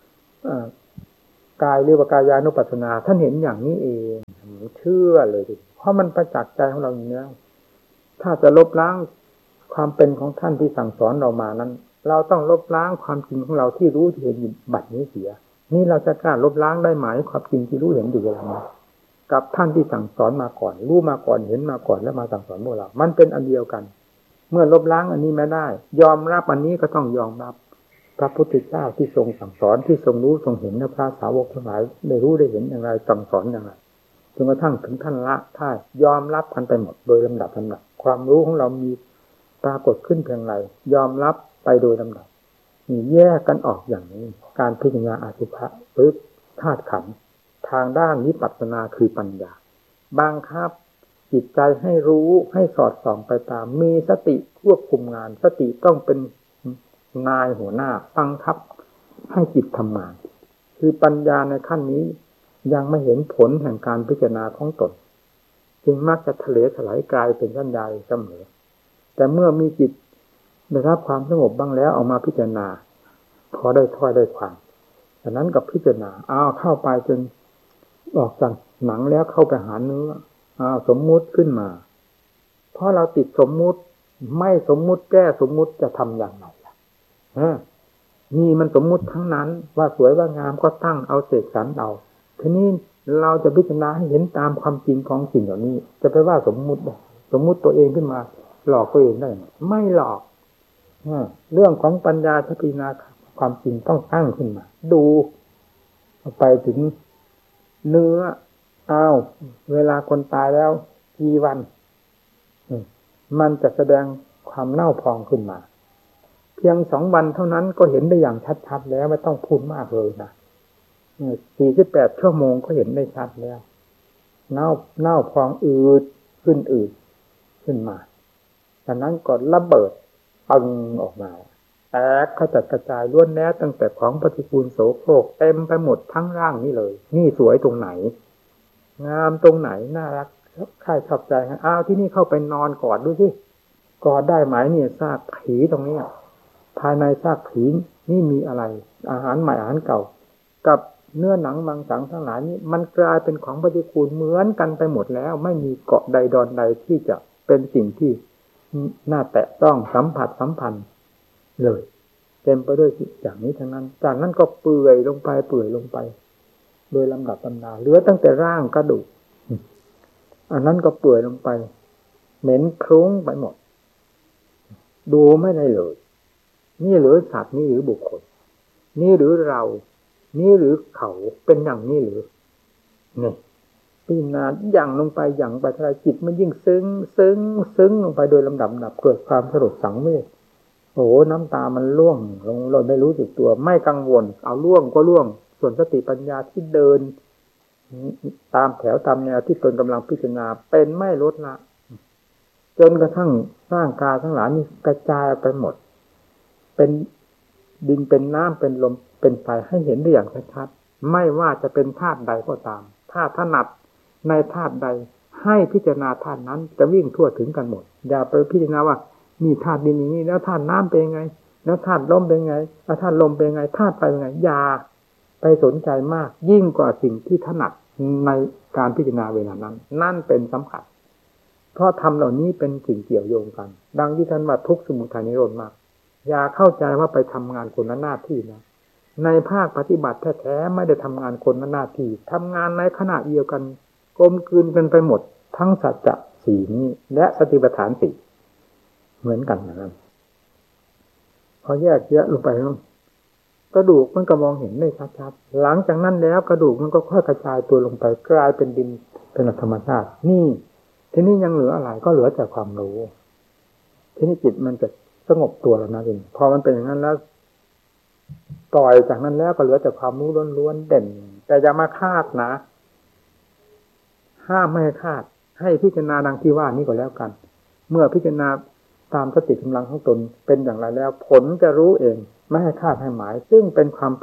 กายเรียกว่ากายานุปัสสนาท่านเห็นอย่างนี้เองเชื่อเลยเพราะมันประจักษ์ใจของเราอย่างนี้ถ้าจะลบล้างความเป็นของท่านที่สั่งสอนเรามานั้นเราต้องลบล้างความจริงของเราที่รู้ที่เห็นอยู่บัดนี้เสียนี่เราจะกล้าลบล้างได้ไหมความจริงที่รู้เห็นอยู่เวลานี้กับท่านที่สั่งสอนมาก่อนรู้มาก่อนเห็นมาก่อนแล้วมาสั่งสอนพวกเรามันเป็นอันเดียวกันเมื่อลบล้างอันนี้ไม่ได้ยอมรับอันนี้ก็ต้องยอมรับพระพุทธเจ้าที่ทรงสั่งสอนที่ทรงรู้ทรงเห็นและพระสาวกทั้งหลายได้รู้ได้เห็นอย่างไรสั่งสอนอย่างไรจนกระทั่งถึงท่านละท่ายอมรับกันไปหมดโดยลำดับลำดับความรู้ของเรามีปรากฏขึ้นเพียงไรยอมรับไปโดยลำดับมีแยกกันออกอย่างนี้การพิจารณาอสุภะหรือธาตุขันธ์ทางด้านวิปัสสนาคือปัญญาบังคับจิตใจให้รู้ให้สอดส่องไปตามมีสติควบคุมงานสติต้องเป็นนายหัวหน้าบังคับให้จิตทำงานคือปัญญาในขั้นนี้ยังไม่เห็นผลแห่งการพิจารณาของตนจึงมักจะทะเลถลายกลายเป็นสัญญาเสมอแต่เมื่อมีจิตได้รับความสงบบ้างแล้วเอามาพิจารณาพอได้ถ้อยได้ความฉะนั้นกับพิจารณาอ้าวเข้าไปจนออกจากหนังแล้วเข้าไปหาเนื้ออ้าวสมมุติขึ้นมาเพราะเราติดสมมุติไม่สมมุติแก้สมมุติจะทำอย่างไรล่ะนี่มันสมมุติทั้งนั้นว่าสวยว่างามก็ตั้งเอาเสกสรรเอาทีนี้เราจะพิจารณาให้เห็นตามความจริงของสิ่งเหล่านี้จะไปว่าสมมุติสมมุติตัวเองขึ้นมาหลอกตัวเองได้ไม่หลอกเรื่องของปัญญาพิจารณาความจริงต้องตั้งขึ้นมาดูไปถึงเนื้ออ้าวเวลาคนตายแล้วกี่วันมันจะแสดงความเน่าพองขึ้นมาเพียงสองวันเท่านั้นก็เห็นได้อย่างชัดๆแล้วไม่ต้องพูดมากเลยนะสี่สิบแปดชั่วโมงก็เห็นได้ชัดแล้วเน่าเน่าพองอืดขึ้นอืดขึ้นมาจากนั้นก็ระเบิดปังออกมาแตกกระจัดกระจายล้วนแล้วตั้งแต่ของปฏิกูลโสโครกเต็มไปหมดทั้งร่างนี้เลยนี่สวยตรงไหนงามตรงไหนน่ารักใครชอบใจอ้าวที่นี่เข้าไปนอนกอดดูสิกอดได้ไหมเนี่ยซากผีตรงนี้ภายในซากผีนี่มีอะไรอาหารใหม่อาหารเก่ากับเนื้อหนังมังสังทั้งหลายนี้มันกลายเป็นของปฏิกูลเหมือนกันไปหมดแล้วไม่มีเกาะใดดอนใดที่จะเป็นสิ่งที่น่าแตะต้องสัมผัสสัมพันธ์เลยเต็มไปด้วยอย่างนี้ทั้งนั้นจากนั้นก็เปื่อยลงไปเปื่อยลงไปโดยลำดับลำดาเหลือตั้งแต่ร่างกระดูกอันนั้นก็เปื่อยลงไปเหม็นคลุ้งไปหมดดูไม่ได้เลยนี่หรือสัตว์นี่หรือบุคคลนี่หรือเรานี่หรือเขาเป็นอย่างนี้หรือนี่พิจารณาอย่างลงไปอย่างไปเท่าไรจิตมันยิ่งซึ้งซึ้งซึ้งลงไปโดยลำดับลำดับเกิดความสลดสังเวชโอ้โหน้ำตามันร่วงลงเราไม่รู้สึกตัวไม่กังวลเอาร่วงก็ร่วงส่วนสติปัญญาที่เดินตามแถวตามแนวที่ตนกำลังพิจารณาเป็นไม่ลดละจนกระทั่งร่างกายทั้งหลายนี่กระจายไปหมดเป็นดินเป็นน้ำเป็นลมเป็นไฟให้เห็นได้อย่างชัดๆไม่ว่าจะเป็นธาตุใดก็ตามถ้าถนัดในธาตุใดให้พิจารณาธาตุนั้นจะวิ่งทั่วถึงกันหมดอย่าไปพิจารณาว่ามีธาตุดินอย่างนี้แล้วธาตุน้ำเป็นยังไงแล้วธาตุลมเป็นยังไงแล้วธาตุลมเป็นยังไงธาตุไฟเป็นยังไงอย่าไปสนใจมากยิ่งกว่าสิ่งที่ถนัดในการพิจารณาเวลานั้นนั่นเป็นสำคัญเพราะธรรมเหล่านี้เป็นสิ่งเกี่ยวโยงกันดังที่ท่านว่าทุกข์สมุทัยนิโรธมากอย่าเข้าใจว่าไปทำงานคนละหน้าที่นะในภาคปฏิบัติแท้ๆไม่ได้ทำงานคนละหน้าที่ทำงานในขณะเดียวกันกลมกลืนกันไปหมดทั้งสัจจะสี่นี้และสติปัฏฐานสี่เหมือนกันนะครับพอแยกแยะลงไปกระดูกมันก็มองเห็นได้ชัดๆหลังจากนั้นแล้วกระดูกมันก็ค่อยกระจายตัวลงไปกลายเป็นดินเป็นธรรมชาตินี่ทีนี้ยังเหลืออะไรก็เหลือแต่ความรู้ทีนี้จิตมันจะสงบตัวแล้วนะจิพอมันเป็นอย่างนั้นแล้วปล่อยจากนั้นแล้วก็เหลือแต่ความรู้ล้วนๆเด่นแต่อย่ามาคาดนะห้ามไม่ให้คาดให้พิจารณาดังที่ว่านี้ก็แล้วกันเมื่อพิจารณาตามสติกำลังของตนเป็นอย่างไรแล้วผลจะรู้เองไม่ให้คาดให้หมายซึ่งเป็นความผิด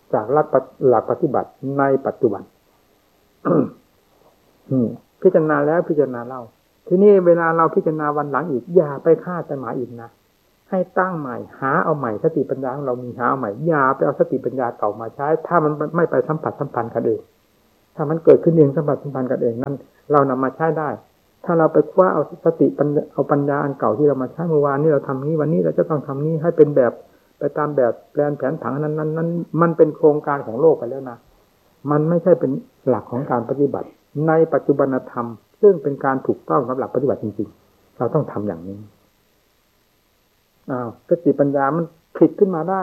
จากหลักหลักปฏิบัติในปัจจุบัน พิจารณาแล้วพิจารณาเล่าทีนี้เวลาเราพิจารณาวันหลังอีกอย่าไปคาดหมายอีกนะให้ตั้งใหม่หาเอาใหม่สติปัญญาของเรามีหาเอาใหม่อย่าไปเอาสติปัญญาเก่ามาใช้ถ้ามันไม่ไปสัมผัสสัมพันธ์กันเองถ้ามันเกิดขึ้นเองสัมผัสสัมพันธ์กันเองนั้นเรานำมาใช้ได้ถ้าเราไปคว้าเอาสติปัญญาเอาปัญญาอันเก่าที่เรามาใช้เมื่อวานนี้เราทำนี้วันนี้เราจะต้องทำนี้ให้เป็นแบบไปตามแบบแปลนแผนผังนั้นนั้นนั้นมันเป็นโครงการของโลกไปแล้วนะมันไม่ใช่เป็นหลักของการปฏิบัติในปัจจุบันธรรมซึ่งเป็นการถูกต้องกับหลักปฏิบัติจริงๆเราต้องทำอย่างนี้อ้าวสติปัญญามันผิดขึ้นมาได้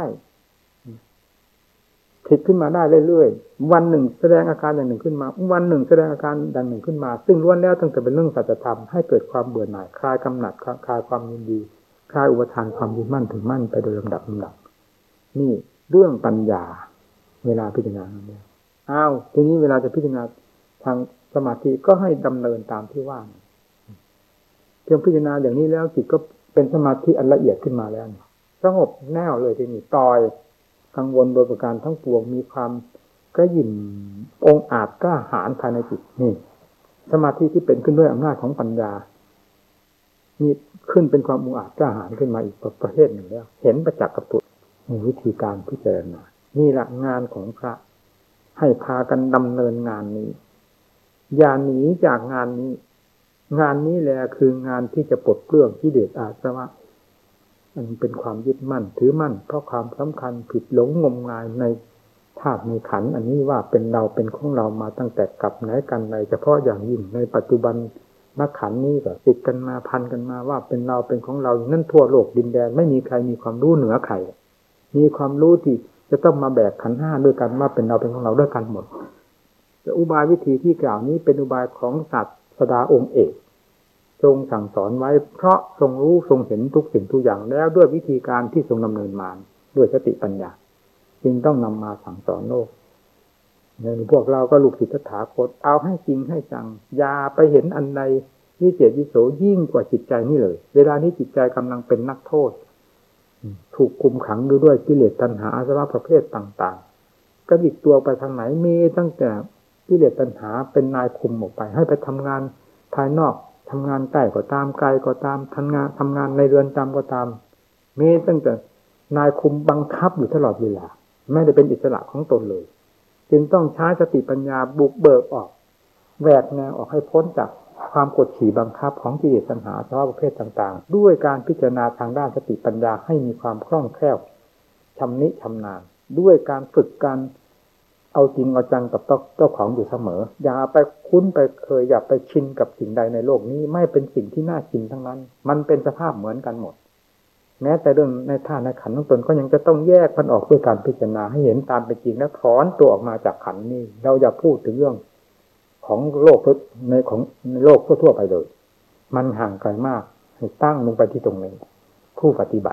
ผิดขึ้นมาได้เรื่อยๆวันหนึ่งแสดงอาการอย่างหนึ่งขึ้นมาวันหนึ่งแสดงอาการอย่างหนึ่งขึ้นมาซึ่งล้วนแล้วตั้งแต่เป็นเรื่องสัจธรรมให้เกิดความเบื่อหน่ายคลายกำหนัดคลายความยินดีคลายอุปทานความยึดมั่นถึงมั่นไปโดยลำดับลำดับนี่เรื่องปัญญาเวลาพิจารณาเนี่ยอ้าวทีนี้เวลาจะพิจารณาทางสมาธิก็ให้ดำเนินตามที่ว่าเพียงพิจารณาอย่างนี้แล้วจิตก็เป็นสมาธิอันละเอียดขึ้นมาแล้วสงบแน่วเลยทีนี้ต่อยกังวลโดยประการทั้งปวงมีความกระหยิ่มองอาจกล้าหาญภายในจิตนี่สมาธิที่เป็นขึ้นด้วยอำนาจของปัญญานี่ขึ้นเป็นความองอาจกล้าหาญขึ้นมาอีกประเภทหนึ่งแล้วเห็นประจักษ์กับตัวมีวิธีการพิจารณานี่แหละงานของพระให้พากันดำเนินงานนี้อย่าหนีจากงานนี้งานนี้แหละคืองานที่จะปลดเปลื้องกิเลสอาสวะมันเป็นความยึดมั่นถือมั่นเพราะความสำคัญผิดหลงงมงายในธาตุในขันธ์อันนี้ว่าเป็นเราเป็นของเรามาตั้งแต่กับไหนกันไหนเฉพาะอย่างยิ่งในปัจจุบันนักขันธ์นี้ก็ติดกันมาพันกันมาว่าเป็นเราเป็นของเรานั่นทั่วโลกดินแดนไม่มีใครมีความรู้เหนือใครมีความรู้ที่จะต้องมาแบกขันธ์ห้าด้วยกันว่าเป็นเราเป็นของเราด้วยกันหมดแต่อุบายวิธีที่กล่าวนี้เป็นอุบายของศาสดาองค์เอกทรงสั่งสอนไว้เพราะทรงรู้ทรงเห็นทุกสิ่งทุกอย่างแล้วด้วยวิธีการที่ทรงดำเนินมาด้วยสติปัญญาจึงต้องนำมาสั่งสอนโลกในพวกเราก็ลูกศิษย์ตถาคตเอาให้จริงให้จังอย่าไปเห็นอันใดวิเศษวิโสยิ่งกว่าจิตใจนี่เลยเวลานี้จิตใจกำลังเป็นนักโทษถูกคุมขังอยู่ด้วยกิเลสตัณหาอาสวะประเภทต่างๆกระดิกตัวไปทางไหนมีตั้งแต่กิเลสตัณหาเป็นนายคุมออกไปให้ไปทำงานภายนอกทำงานใกล้ก็ตามไกลก็ตามทำงานทำงานในเรือนจำก็ตามมีตั้งแต่นายคุมบังคับอยู่ตลอดเวลาไม่ได้เป็นอิสระของตนเลยจึงต้องใช้สติปัญญาบุกเบิกออกแหวกแนวออกให้พ้นจากความกดขี่บังคับของกิเลสตัณหาสภาวะประเภทต่างๆด้วยการพิจารณาทางด้านสติปัญญาให้มีความคล่องแคล่วชำนิชำนาญด้วยการฝึกการเอาจริงเอาจังกับเจ้าของอยู่เสมออย่าไปคุ้นไปเคยอย่าไปชินกับสิ่งใดในโลกนี้ไม่เป็นสิ่งที่น่าชินทั้งนั้นมันเป็นสภาพเหมือนกันหมดแม้แต่เรื่องในธาตุในขันธ์ของตนก็ยังจะต้องแยกมันออกด้วยการพิจารณาให้เห็นตามเป็นจริงและถอนตัวออกมาจากขันธ์นี้เราอย่าพูดถึงเรื่องของโลกในของในโลกทั่วไปเลยมันห่างไกลมากให้ตั้งลงไปที่ตรงนี้ผู้ปฏิบัติ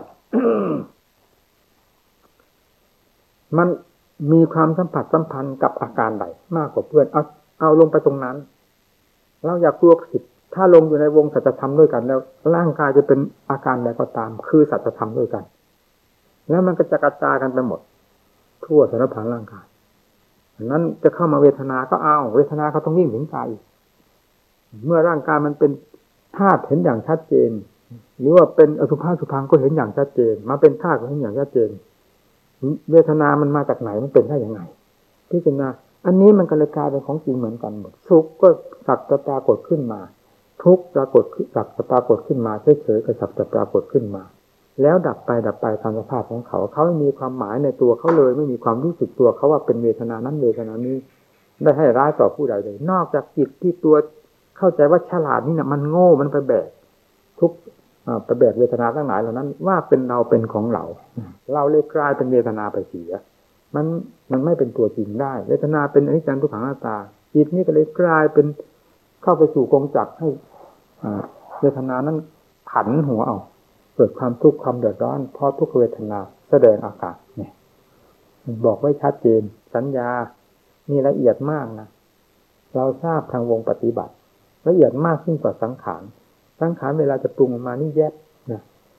มันมีความสัมผัสสัมพันธ์กับอาการใดมากกว่าเพื่อนเอาเอาลงไปตรงนั้นเราอยากกลัวผิดถ้าลงอยู่ในวงสัจธรรมด้วยกันแล้วร่างกายจะเป็นอาการใดก็ตามคือสัจธรรมด้วยกันแล้วมันก็จะกระจายกันไปหมดทั่วสารพางร่างกายนั้นจะเข้ามาเวทนาก็เอาเวทนาเขาต้องวิ่งถึงกายเมื่อร่างกายมันเป็นธาตุเห็นอย่างชัดเจนหรือว่าเป็นอสุภะสุพังก็เห็นอย่างชัดเจนมาเป็นธาตุก็เห็นอย่างชัดเจนเวทนามันมาจากไหนมันเป็นได้ยังไงพิจารณาอันนี้มันก็เลยกลายเป็นของจริงเหมือนกันหมดสุขก็สักจะปรากฏขึ้นมาทุกข์ปรากฏสักจะปรากฏขึ้นมาเฉยๆก็สักจะปรากฏขึ้นมาแล้วดับไปดับไปตามสภาพของเขาเขาไม่มีความหมายในตัวเขาเลยไม่มีความรู้สึกตัวเขาว่าเป็นเวทนานั้นเวทนานี้ได้ให้ร้ายต่อผู้ใดเลยนอกจากจิตที่ตัวเข้าใจว่าฉลาดนี่นะมันโง่มันไปแบกทุกไปแบกเวทนาทั้งหลายเหล่านั้นว่าเป็นเราเป็นของเราเราเลยกลายเป็นเวทนาไปเสียมันมันไม่เป็นตัวจริงได้เวทนาเป็นอนิจจังทุกขังอนัตตาจิตนี่ก็เลยกลายเป็นเข้าไปสู่กงจักรให้เวทนานั้นผันหัวเอาเกิดความทุกข์ความเดือดร้อนเพราะทุกขเวทนาแสดงอาการเนี่ยบอกไว้ชัดเจนสัญญานี่ละเอียดมากนะเราทราบทางวงปฏิบัติละเอียดมากยิ่งกว่าสังขารสังขารเวลาจะปรุงออกมานี่แยบนะท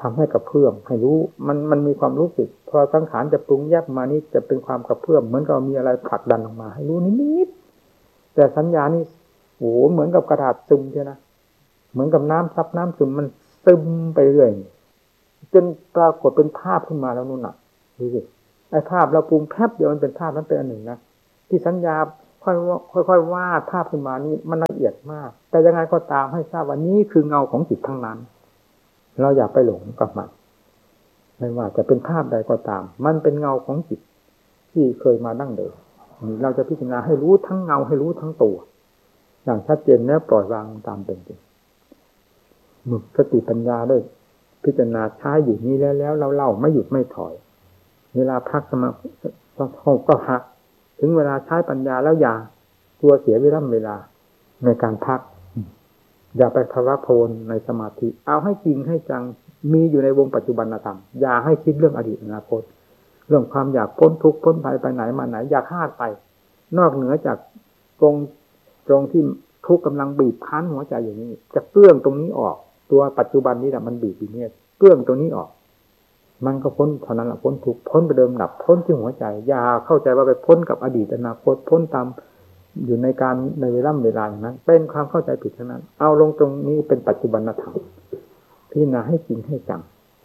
ทำให้กระเพื่อมให้รู้มันมันมีความรู้สึกพอสังขารจะปรุงแยบมานี่จะเป็นความกระเพื่อมเหมือนกับมีอะไรผลักดันออกมาให้รู้นิดๆแต่สัญญานี่โอ้เหมือนกับกระดาษซึมใช่นะเหมือนกับน้ำซับน้ำซึมมันซึมไปเรื่อยจนปรากฏเป็นภาพขึ้นมาแล้วนู่นน่ะดูสิไอ้ภาพเราปรุงแป๊บเดียวมันเป็นภาพนั้นเป็นอันหนึ่งนะที่สัญญาค่อยค่อยๆวาดภาพขึ้นมานี่มันละเอียดมากแต่ยังไงก็ตามให้ทราบว่านี่คือเงาของจิตทั้งนั้นเราอย่าไปหลงกับมันไม่ว่าจะเป็นภาพใดก็ตามมันเป็นเงาของจิตที่เคยมาดั้งเดิมเราจะพิจารณาให้รู้ทั้งเงาให้รู้ทั้งตัวอย่างชัดเจนแล้วปล่อยวางตามเป็นจริงมึกสติปัญญาด้วยพิจารณาใช้อยู่นี้แล้วแล้วเราเล่าไม่หยุดไม่ถอยเวลาพักสมาธิก็พักถึงเวลาใช้ปัญญาแล้วอย่าตัวเสียเวลาเวลาในการพักอย่าไปภาวะโพลในสมาธิเอาให้จริงให้จังมีอยู่ในวงปัจจุบันธรรมอย่าให้คิดเรื่องอดีตอนาคตเรื่องความอยากพ้นทุกข์พ้นภัยไปไหนมาไหนอย่าคาดไปนอกเหนือจากตรงตรงที่ทุกข์กำลังบีบคั้นหัวใจอย่างนี้จะเปลื้องตรงนี้ออกตัวปัจจุบันนี้แหละมันบีบอยู่เนี่ยเปลื้องตรงนี้ออกมันก็พ้นเท่านั้นแหละพ้นทุกข์พ้นไปเดิมดับพ้นที่หัวใจอย่าเข้าใจว่าไปพ้นกับอดีตอนาคตพ้นตามอยู่ในการในเวลาเวลาอย่างนั้นเป็นความเข้าใจผิดทั้งนั้นเอาลงตรงนี้เป็นปัจจุบันธรรมพิจารณาให้จริงให้จัง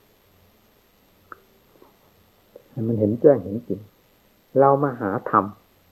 ให้มันเห็นแจ้งเห็นจริงเรามาหาธรรม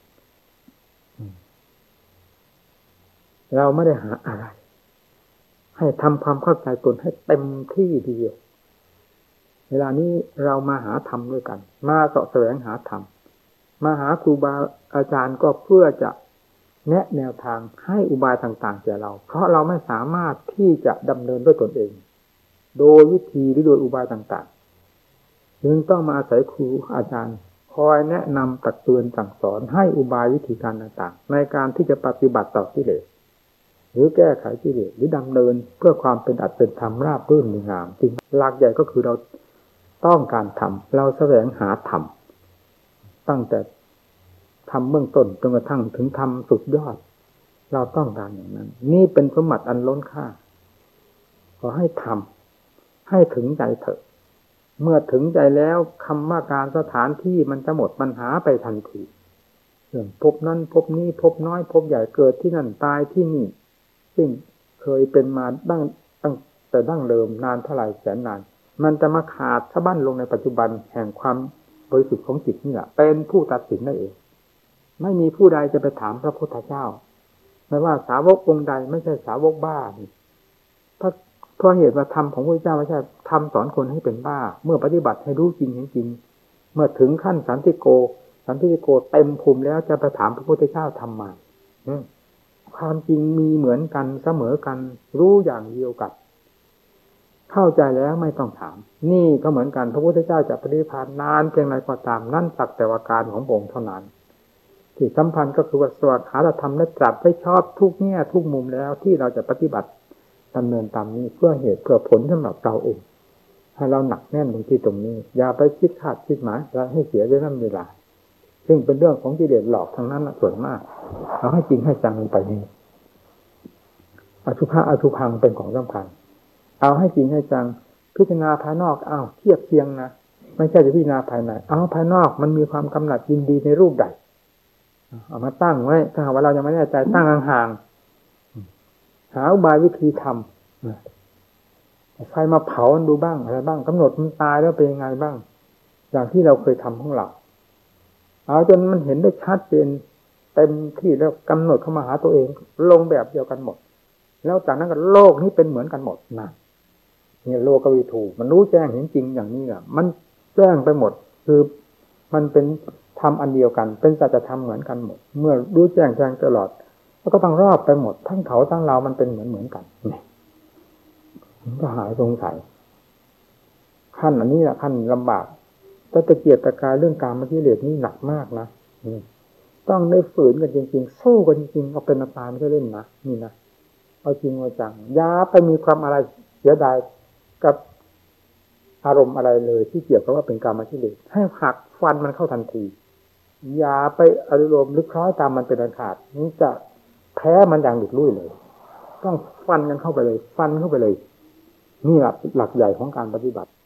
เราไม่ได้หาอะไรให้ทำความเข้าใจตนให้เต็มที่ทีเดียวเวลานี้เรามาหาธรรมด้วยกันมาเสาะแสวงหาธรรมมาหาครูบาอาจารย์ก็เพื่อจะแนะแนวทางให้อุบายต่างๆแก่เราเพราะเราไม่สามารถที่จะดำเนินด้วยตนเองโดยวิธีหรือโดยอุบายต่างๆจึงต้องมาอาศัยครูอาจารย์คอยแนะนำตักเตือนสั่งสอนให้อุบายวิธีการต่างๆในการที่จะปฏิบัติต่อกิเลสหรือแก้ไขกิเลสหรือดำเนินเพื่อความเป็นอัตเป็นธรรมราบรื่นดีงามจริงหลักใหญ่ก็คือเราต้องการทำเราแสวงหาธรรมตั้งแต่ทำเบื้องต้นจนกระทั่งถึงทำสุดยอดเราต้องการอย่างนั้นนี่เป็นสมบัติอันล้นค่าขอให้ทำให้ถึงใจเถอะเมื่อถึงใจแล้วคำว่าการสถานที่มันจะหมดปัญหาไปทันทีเรื่องพบนั้นพบนี้พบน้อยพบใหญ่เกิดที่นั่นตายที่นี่ซึ่งเคยเป็นมาตั้งตั้งแต่ดั้งเดิมนานเท่าไหร่แสนนานมันจะมาขาดสะบั้นลงในปัจจุบันแห่งความบริสุทธิ์ของจิตนี่แหละเป็นผู้ตัดสินได้เองไม่มีผู้ใดจะไปถามพระพุทธเจ้าไม่ว่าสาวกองค์ใดไม่ใช่สาวกบ้าเพราะเพราะเหตุว่าธรรมของพระพุทธเจ้าไม่ใช่ธรรมสอนคนให้เป็นบ้าเมื่อปฏิบัติให้รู้จริงเห็นจริงเมื่อถึงขั้นสันติโกสันติโกเต็มภูมิแล้วจะไปถามพระพุทธเจ้าทำไมความจริงมีเหมือนกันเสมอกันรู้อย่างเดียวกันเข้าใจแล้วไม่ต้องถามนี่ก็เหมือนกันพระพุทธเจ้าจะปฏิภาณนานเพียงไรก็ตามนั่นสักแต่ว่าการของพระองค์เท่านั้นที่สำคัญก็คือว่าสวดหาธรรมและตรัสไว้ชอบทุกแง่ทุกมุมแล้วที่เราจะปฏิบัติดำเนินตามนี้เพื่อเหตุเพื่อผลสำหรับเราเองให้เราหนักแน่นลงที่ตรงนี้อย่าไปคิดคาดคิดหมายและให้เสียเวลาซึ่งเป็นเรื่องของกิเลสหลอกทั้งนั้นส่วนมากเอาให้จริงให้จังลงไปนี่อสุภะอสุพังเป็นของสำคัญเอาให้จริงให้จังพิจารณาภายนอกอ้าวเทียบเทียงนะไม่ใช่จะพิจารณาภายในเอาภายนอกมันมีความกำหนัดยินดีในรูปใดเอามาตั้งไว้ถ้าหากว่าเรายังไม่แน่ใจตั้งห่างๆหาอุบายวิธีทำไฟมาเผาดูบ้างอะไรบ้างกำหนดมันตายแล้วเป็นยังไงบ้างอย่างที่เราเคยทำของเราเอาจนมันเห็นได้ชัดเจนเต็มที่แล้วกำหนดเข้ามาหาตัวเองลงแบบเดียวกันหมดแล้วจากนั้นก็โลกนี้เป็นเหมือนกันหมดนะเนี่ยโลกวิถูมันรู้แจ้งเห็นจริงอย่างนี้อ่ะมันแจ้งไปหมดคือมันเป็นธรรมอันเดียวกันเป็นสัจธรรมเหมือนกันหมดเมื่อรู้แจ้งแจ้งตลอดแล้วก็ต้องรอบไปหมดทั้งเขาทั้งเรามันเป็นเหมือนเหมือนกันนี่มันก็หายสงสัยขั้นอันนี้แหละขั้นลำบากแต่ตะเกียบตะกายเรื่องการมาที่เหลือนี่หนักมากนะต้องได้ฝืนกันจริงๆสู้กันจริงๆเอาเป็นตายไม่ใช่เล่นนะนี่นะเอาจริงเอาจังอย่าไปมีความอะไรเสียดายกับอารมณ์อะไรเลยที่เกี่ยวกับว่าเป็นกามกิเลสให้หักฟันมันเข้าทันทีอย่าไปอารมณ์ลึกคล้อยตามมันเป็นอันขาดนี่จะแพ้มันอย่างหลุดลุ่ยเลยต้องฟันกันเข้าไปเลยฟันเข้าไปเลยนี่หลักหลักใหญ่ของการปฏิบัติ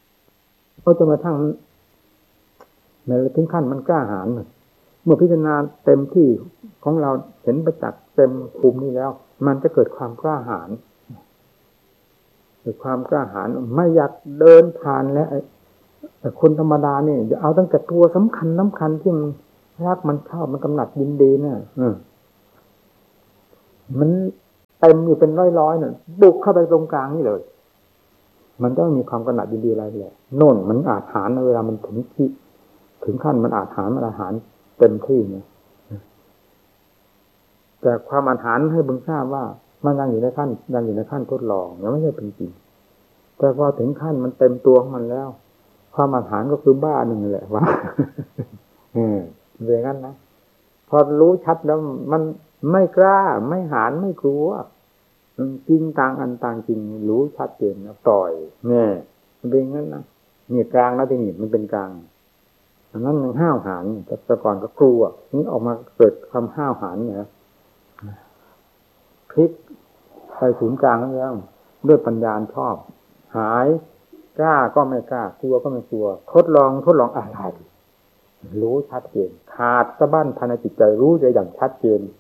เขาจะมาทั้งในถึงขั้นมันกล้าหาญเมื่อพิจารณาเต็มที่ของเราเห็นประจักษ์เต็มภูมินี้แล้วมันจะเกิดความกล้าหาญเกิดความกล้าหาญไม่อยากเดินผ่านและคนธรรมดานี่จะเอาตั้งแต่ตัวสำคัญสำคัญที่มันรักมันชอบมันกำหนัดยินดีเนี่ยมันเต็มอยู่เป็นร้อยๆเนี่ยบุกเข้าไปตรงกลางนี่เลยมันต้องมีความกำหนัดยินดีอะไรแหละโน่นมันอาจหารเวลามันถึงที่ถึงขั้นมันอาจหารมันอาหารเต็มที่เนี่ยแต่ความอาหารให้บึงทราบว่ามันยังอยู่ในขั้นยังอยู่ในขั้นทดลองยังไม่ใช่เป็นจริงแต่พอถึงขั้นมันเต็มตัวของมันแล้วความอาหารก็คือบ้าหนึ่งแหละว่าอืมเป็นอย่างนั้นนะพอรู้ชัดแล้วมันไม่กล้าไม่หารไม่กลัวจริงต่างอันต่างจริงรู้ชัดเจนนะต่อยแน่มันเป็นอย่างนั้นนะนี่กลางแล้วที่นี่มันเป็นกลางอันนั้นยังห้าวหาญแต่ก่อนก็กลัวนี่ออกมาเกิดความห้าวหาญเนี่ยพลิกไปศูนย์กลางแล้วด้วยปัญญาชอบหายกล้าก็ไม่กล้ากลัวก็ไม่กลัวทดลองทดลองอะไรรู้ชัดเจนขาดสะบั้นภายในจิตใจรู้ได้อย่างชัดเจน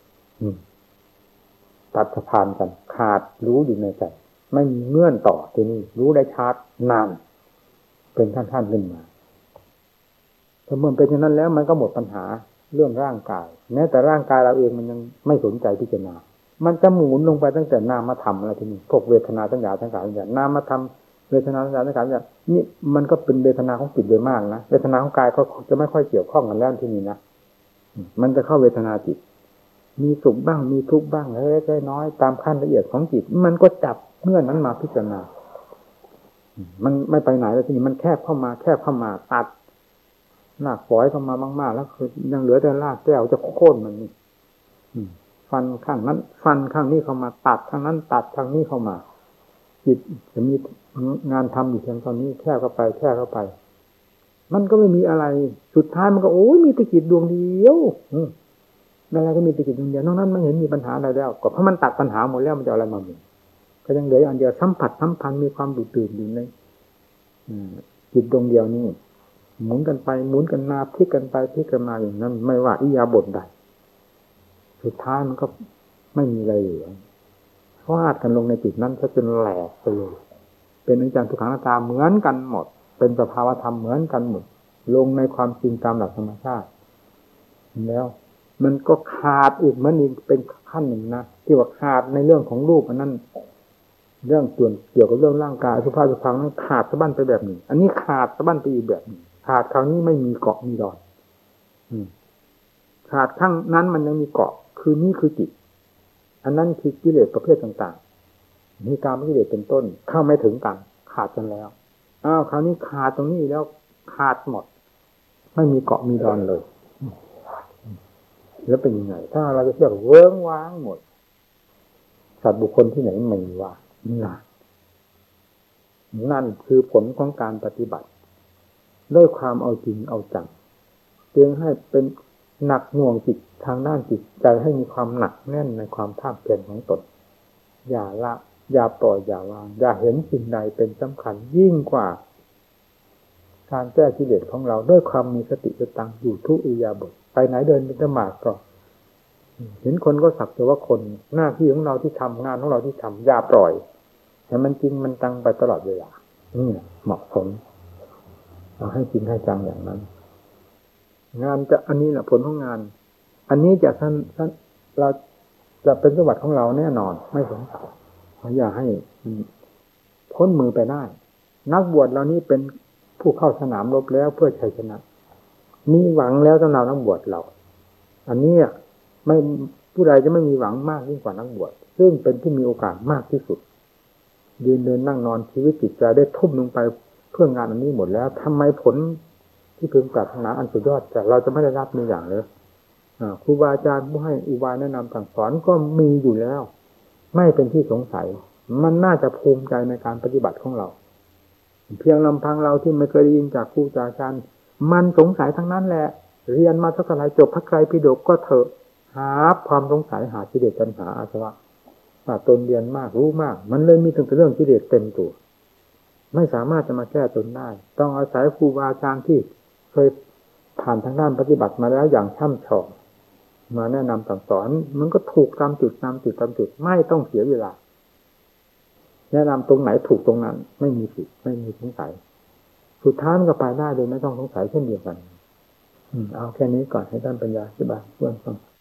ตัดสะพานกันขาดรู้อยู่ในใจไม่มีเงื่อนต่อที่นี่รู้ได้ชัดนานเป็นท่านๆขึ้นมาถ้าเมื่อเป็นอย่างนั้นแล้วมันก็หมดปัญหาเรื่องร่างกายแม้แต่ร่างกายเราเองมันยังไม่สนใจพิจารณามันจะหมุนลงไปตั้งแต่นามธรรมอะไรที่นี่พวกเวทนาสัญญาสังขารวิญญาณนามธรรมเวทนาสัญญาสังขารวิญญาณนี่มันก็เป็นเวทนาของจิตโดยมากนะเวทนาของกายก็จะไม่ค่อยเกี่ยวข้องกันแล้วที่นี่นะมันจะเข้าเวทนาจิตมีสุขบ้างมีทุกข์บ้างเล็กๆน้อยๆตามขั้นละเอียดของจิตมันก็จับเงื่อนนั้นมาพิจารณามันไม่ไปไหนแล้วทีนี้มันแคบเข้ามาแคบเข้ามาตัดหนักฝอยเข้ามามากๆแล้วคือยังเหลือแต่รากแก้วจะโค่นมันนี่ฟันข้างนั้นฟันข้างนี้เข้ามาตัดข้างนั้นตัดข้างนี้เข้ามาจิตจะมีงานทำอยู่เพียงตอนนี้แค่เข้าไปแค่เข้าไปมันก็ไม่มีอะไรสุดท้ายมันก็โอ้ยมีแต่จิตดวงเดียวอะไรก็มีแต่จิตดวงเดียวนอกนั้นไม่เห็นมีปัญหาอะไรแล้วก็เพราะมันตัดปัญหาหมดแล้วมันจะอะไรมาหมุนก็ยังเหลืออันเดียวสัมผัสสัมพันธ์มีความดูดดื่มอยู่ในจิตดวงเดียวนี่หมุนกันไปหมุนกันมาพลิกกันไปพลิกกันมาอย่างนั้นไม่ว่าอิริยาบถใดสุดท้ายมันก็ไม่มีอะไรเหลือฟาดกันลงในจิตนั้นซะจนแหลกไปเลยเป็นอนิจจังทุกขังอนัตตาเหมือนกันหมดเป็นสภาวธรรมเหมือนกันหมดลงในความจริงตามหลักธรรมชาติแล้วมันก็ขาดอีกมันอีกเป็นขั้นหนึ่งนะที่ว่าขาดในเรื่องของรูปอันนั้นเรื่องส่วนเกี่ยวกับเรื่องร่างกายสุภาพสุพังนั้นขาดสะบั้นไปแบบหนึ่งอันนี้ขาดสะบั้นไปอีกแบบหนึ่งขาดคราวนี้ไม่มีเกาะมีดอนขาดข้างนั้นมันยังมีเกาะคือนี่คือจิตอันนั้นคือกิเลสประเภทต่างๆมีกามกิเลสเป็นต้นเข้าไม่ถึงกันขาดกันแล้วอ้าวคราวนี้ขาดตรงนี้แล้วขาดหมดไม่มีเกาะมีดอนเลยแล้วเป็นยังไงถ้าเราจะเทียบเวิ้งว้างหมดสัตว์บุคคลที่ไหนไม่ว่านั่นนั่นคือผลของการปฏิบัติด้วยความเอาจริงเอาจังจึงให้เป็นหนักหน่วงจิตทางด้านจิตใจให้มีความหนักแน่นในความภาคเพียรของตนอย่าละอย่าปล่อยอย่าวางอย่าเห็นสิ่งใดเป็นสำคัญยิ่งกว่าการแก้กิเลสของเราด้วยความมีสติสตังอยู่ทุกอิริยาบถไปไหนเดินบิณฑบาตก็เห็นคนก็สักแต่ว่าคนหน้าที่ของเราที่ทำงานของเราที่ทำอย่าปล่อยแต่มันจริงมันจังไปตลอดเวลานี่เหมาะสมเราให้จริงให้จังอย่างนั้นงานจะอันนี้แหละผลของงานอันนี้จะท่านท่านเราจะเป็นสมบัติของเราแน่นอนไม่สงสัยอย่าให้พ้นมือไปได้นักบวชเรานี่เป็นผู้เข้าสนามรบแล้วเพื่อชัยชนะมีหวังแล้วสำหรับนักบวชเราอันนี้ไม่ผู้ใดจะไม่มีหวังมากยิ่งกว่านักบวชซึ่งเป็นผู้มีโอกาสมากที่สุดยืนเดินนั่งนอนชีวิตจิตใจได้ทุ่มลงไปเพื่องานอันนี้หมดแล้วทำไมผลที่พึงปรารถนาอันสุดยอดจากเราจะไม่ได้รับมีอย่างเลยครูบาอาจารย์ผู้ให้อุบายแนะนำสั่งสอนก็มีอยู่แล้วไม่เป็นที่สงสัยมันน่าจะภูมิใจในการปฏิบัติของเราเพียงลำพังเราที่ไม่เคยได้ยินจากครูอาจารย์มันสงสัยทั้งนั้นแหละเรียนมาสักเท่าไหร่จบพระไตรปิฎกก็เถอะหาความสงสัยหากิเลสปัญหาอาสวะว่าตนเรียนมากรู้มากมันเลยมีถึงแต่เรื่องกิเลสเต็มตัวไม่สามารถจะมาแก้ตนได้ต้องอาศัยครูบาอาจารย์ที่เคยผ่านทางด้านปฏิบัติมาแล้วอย่างช่ำชองมาแนะนำสั่งสอนมันก็ถูกตามจุดตามจุดตามจุดไม่ต้องเสียเวลาแนะนำตรงไหนถูกตรงนั้นไม่มีผิดไม่มีสงสัยสุดท้ายมันก็ไปได้โดยไม่ต้องสงสัยเช่นเดียวกันอืมเอาแค่นี้ก่อนให้ท่านปัญญาอธิบายเพื่อนฟัง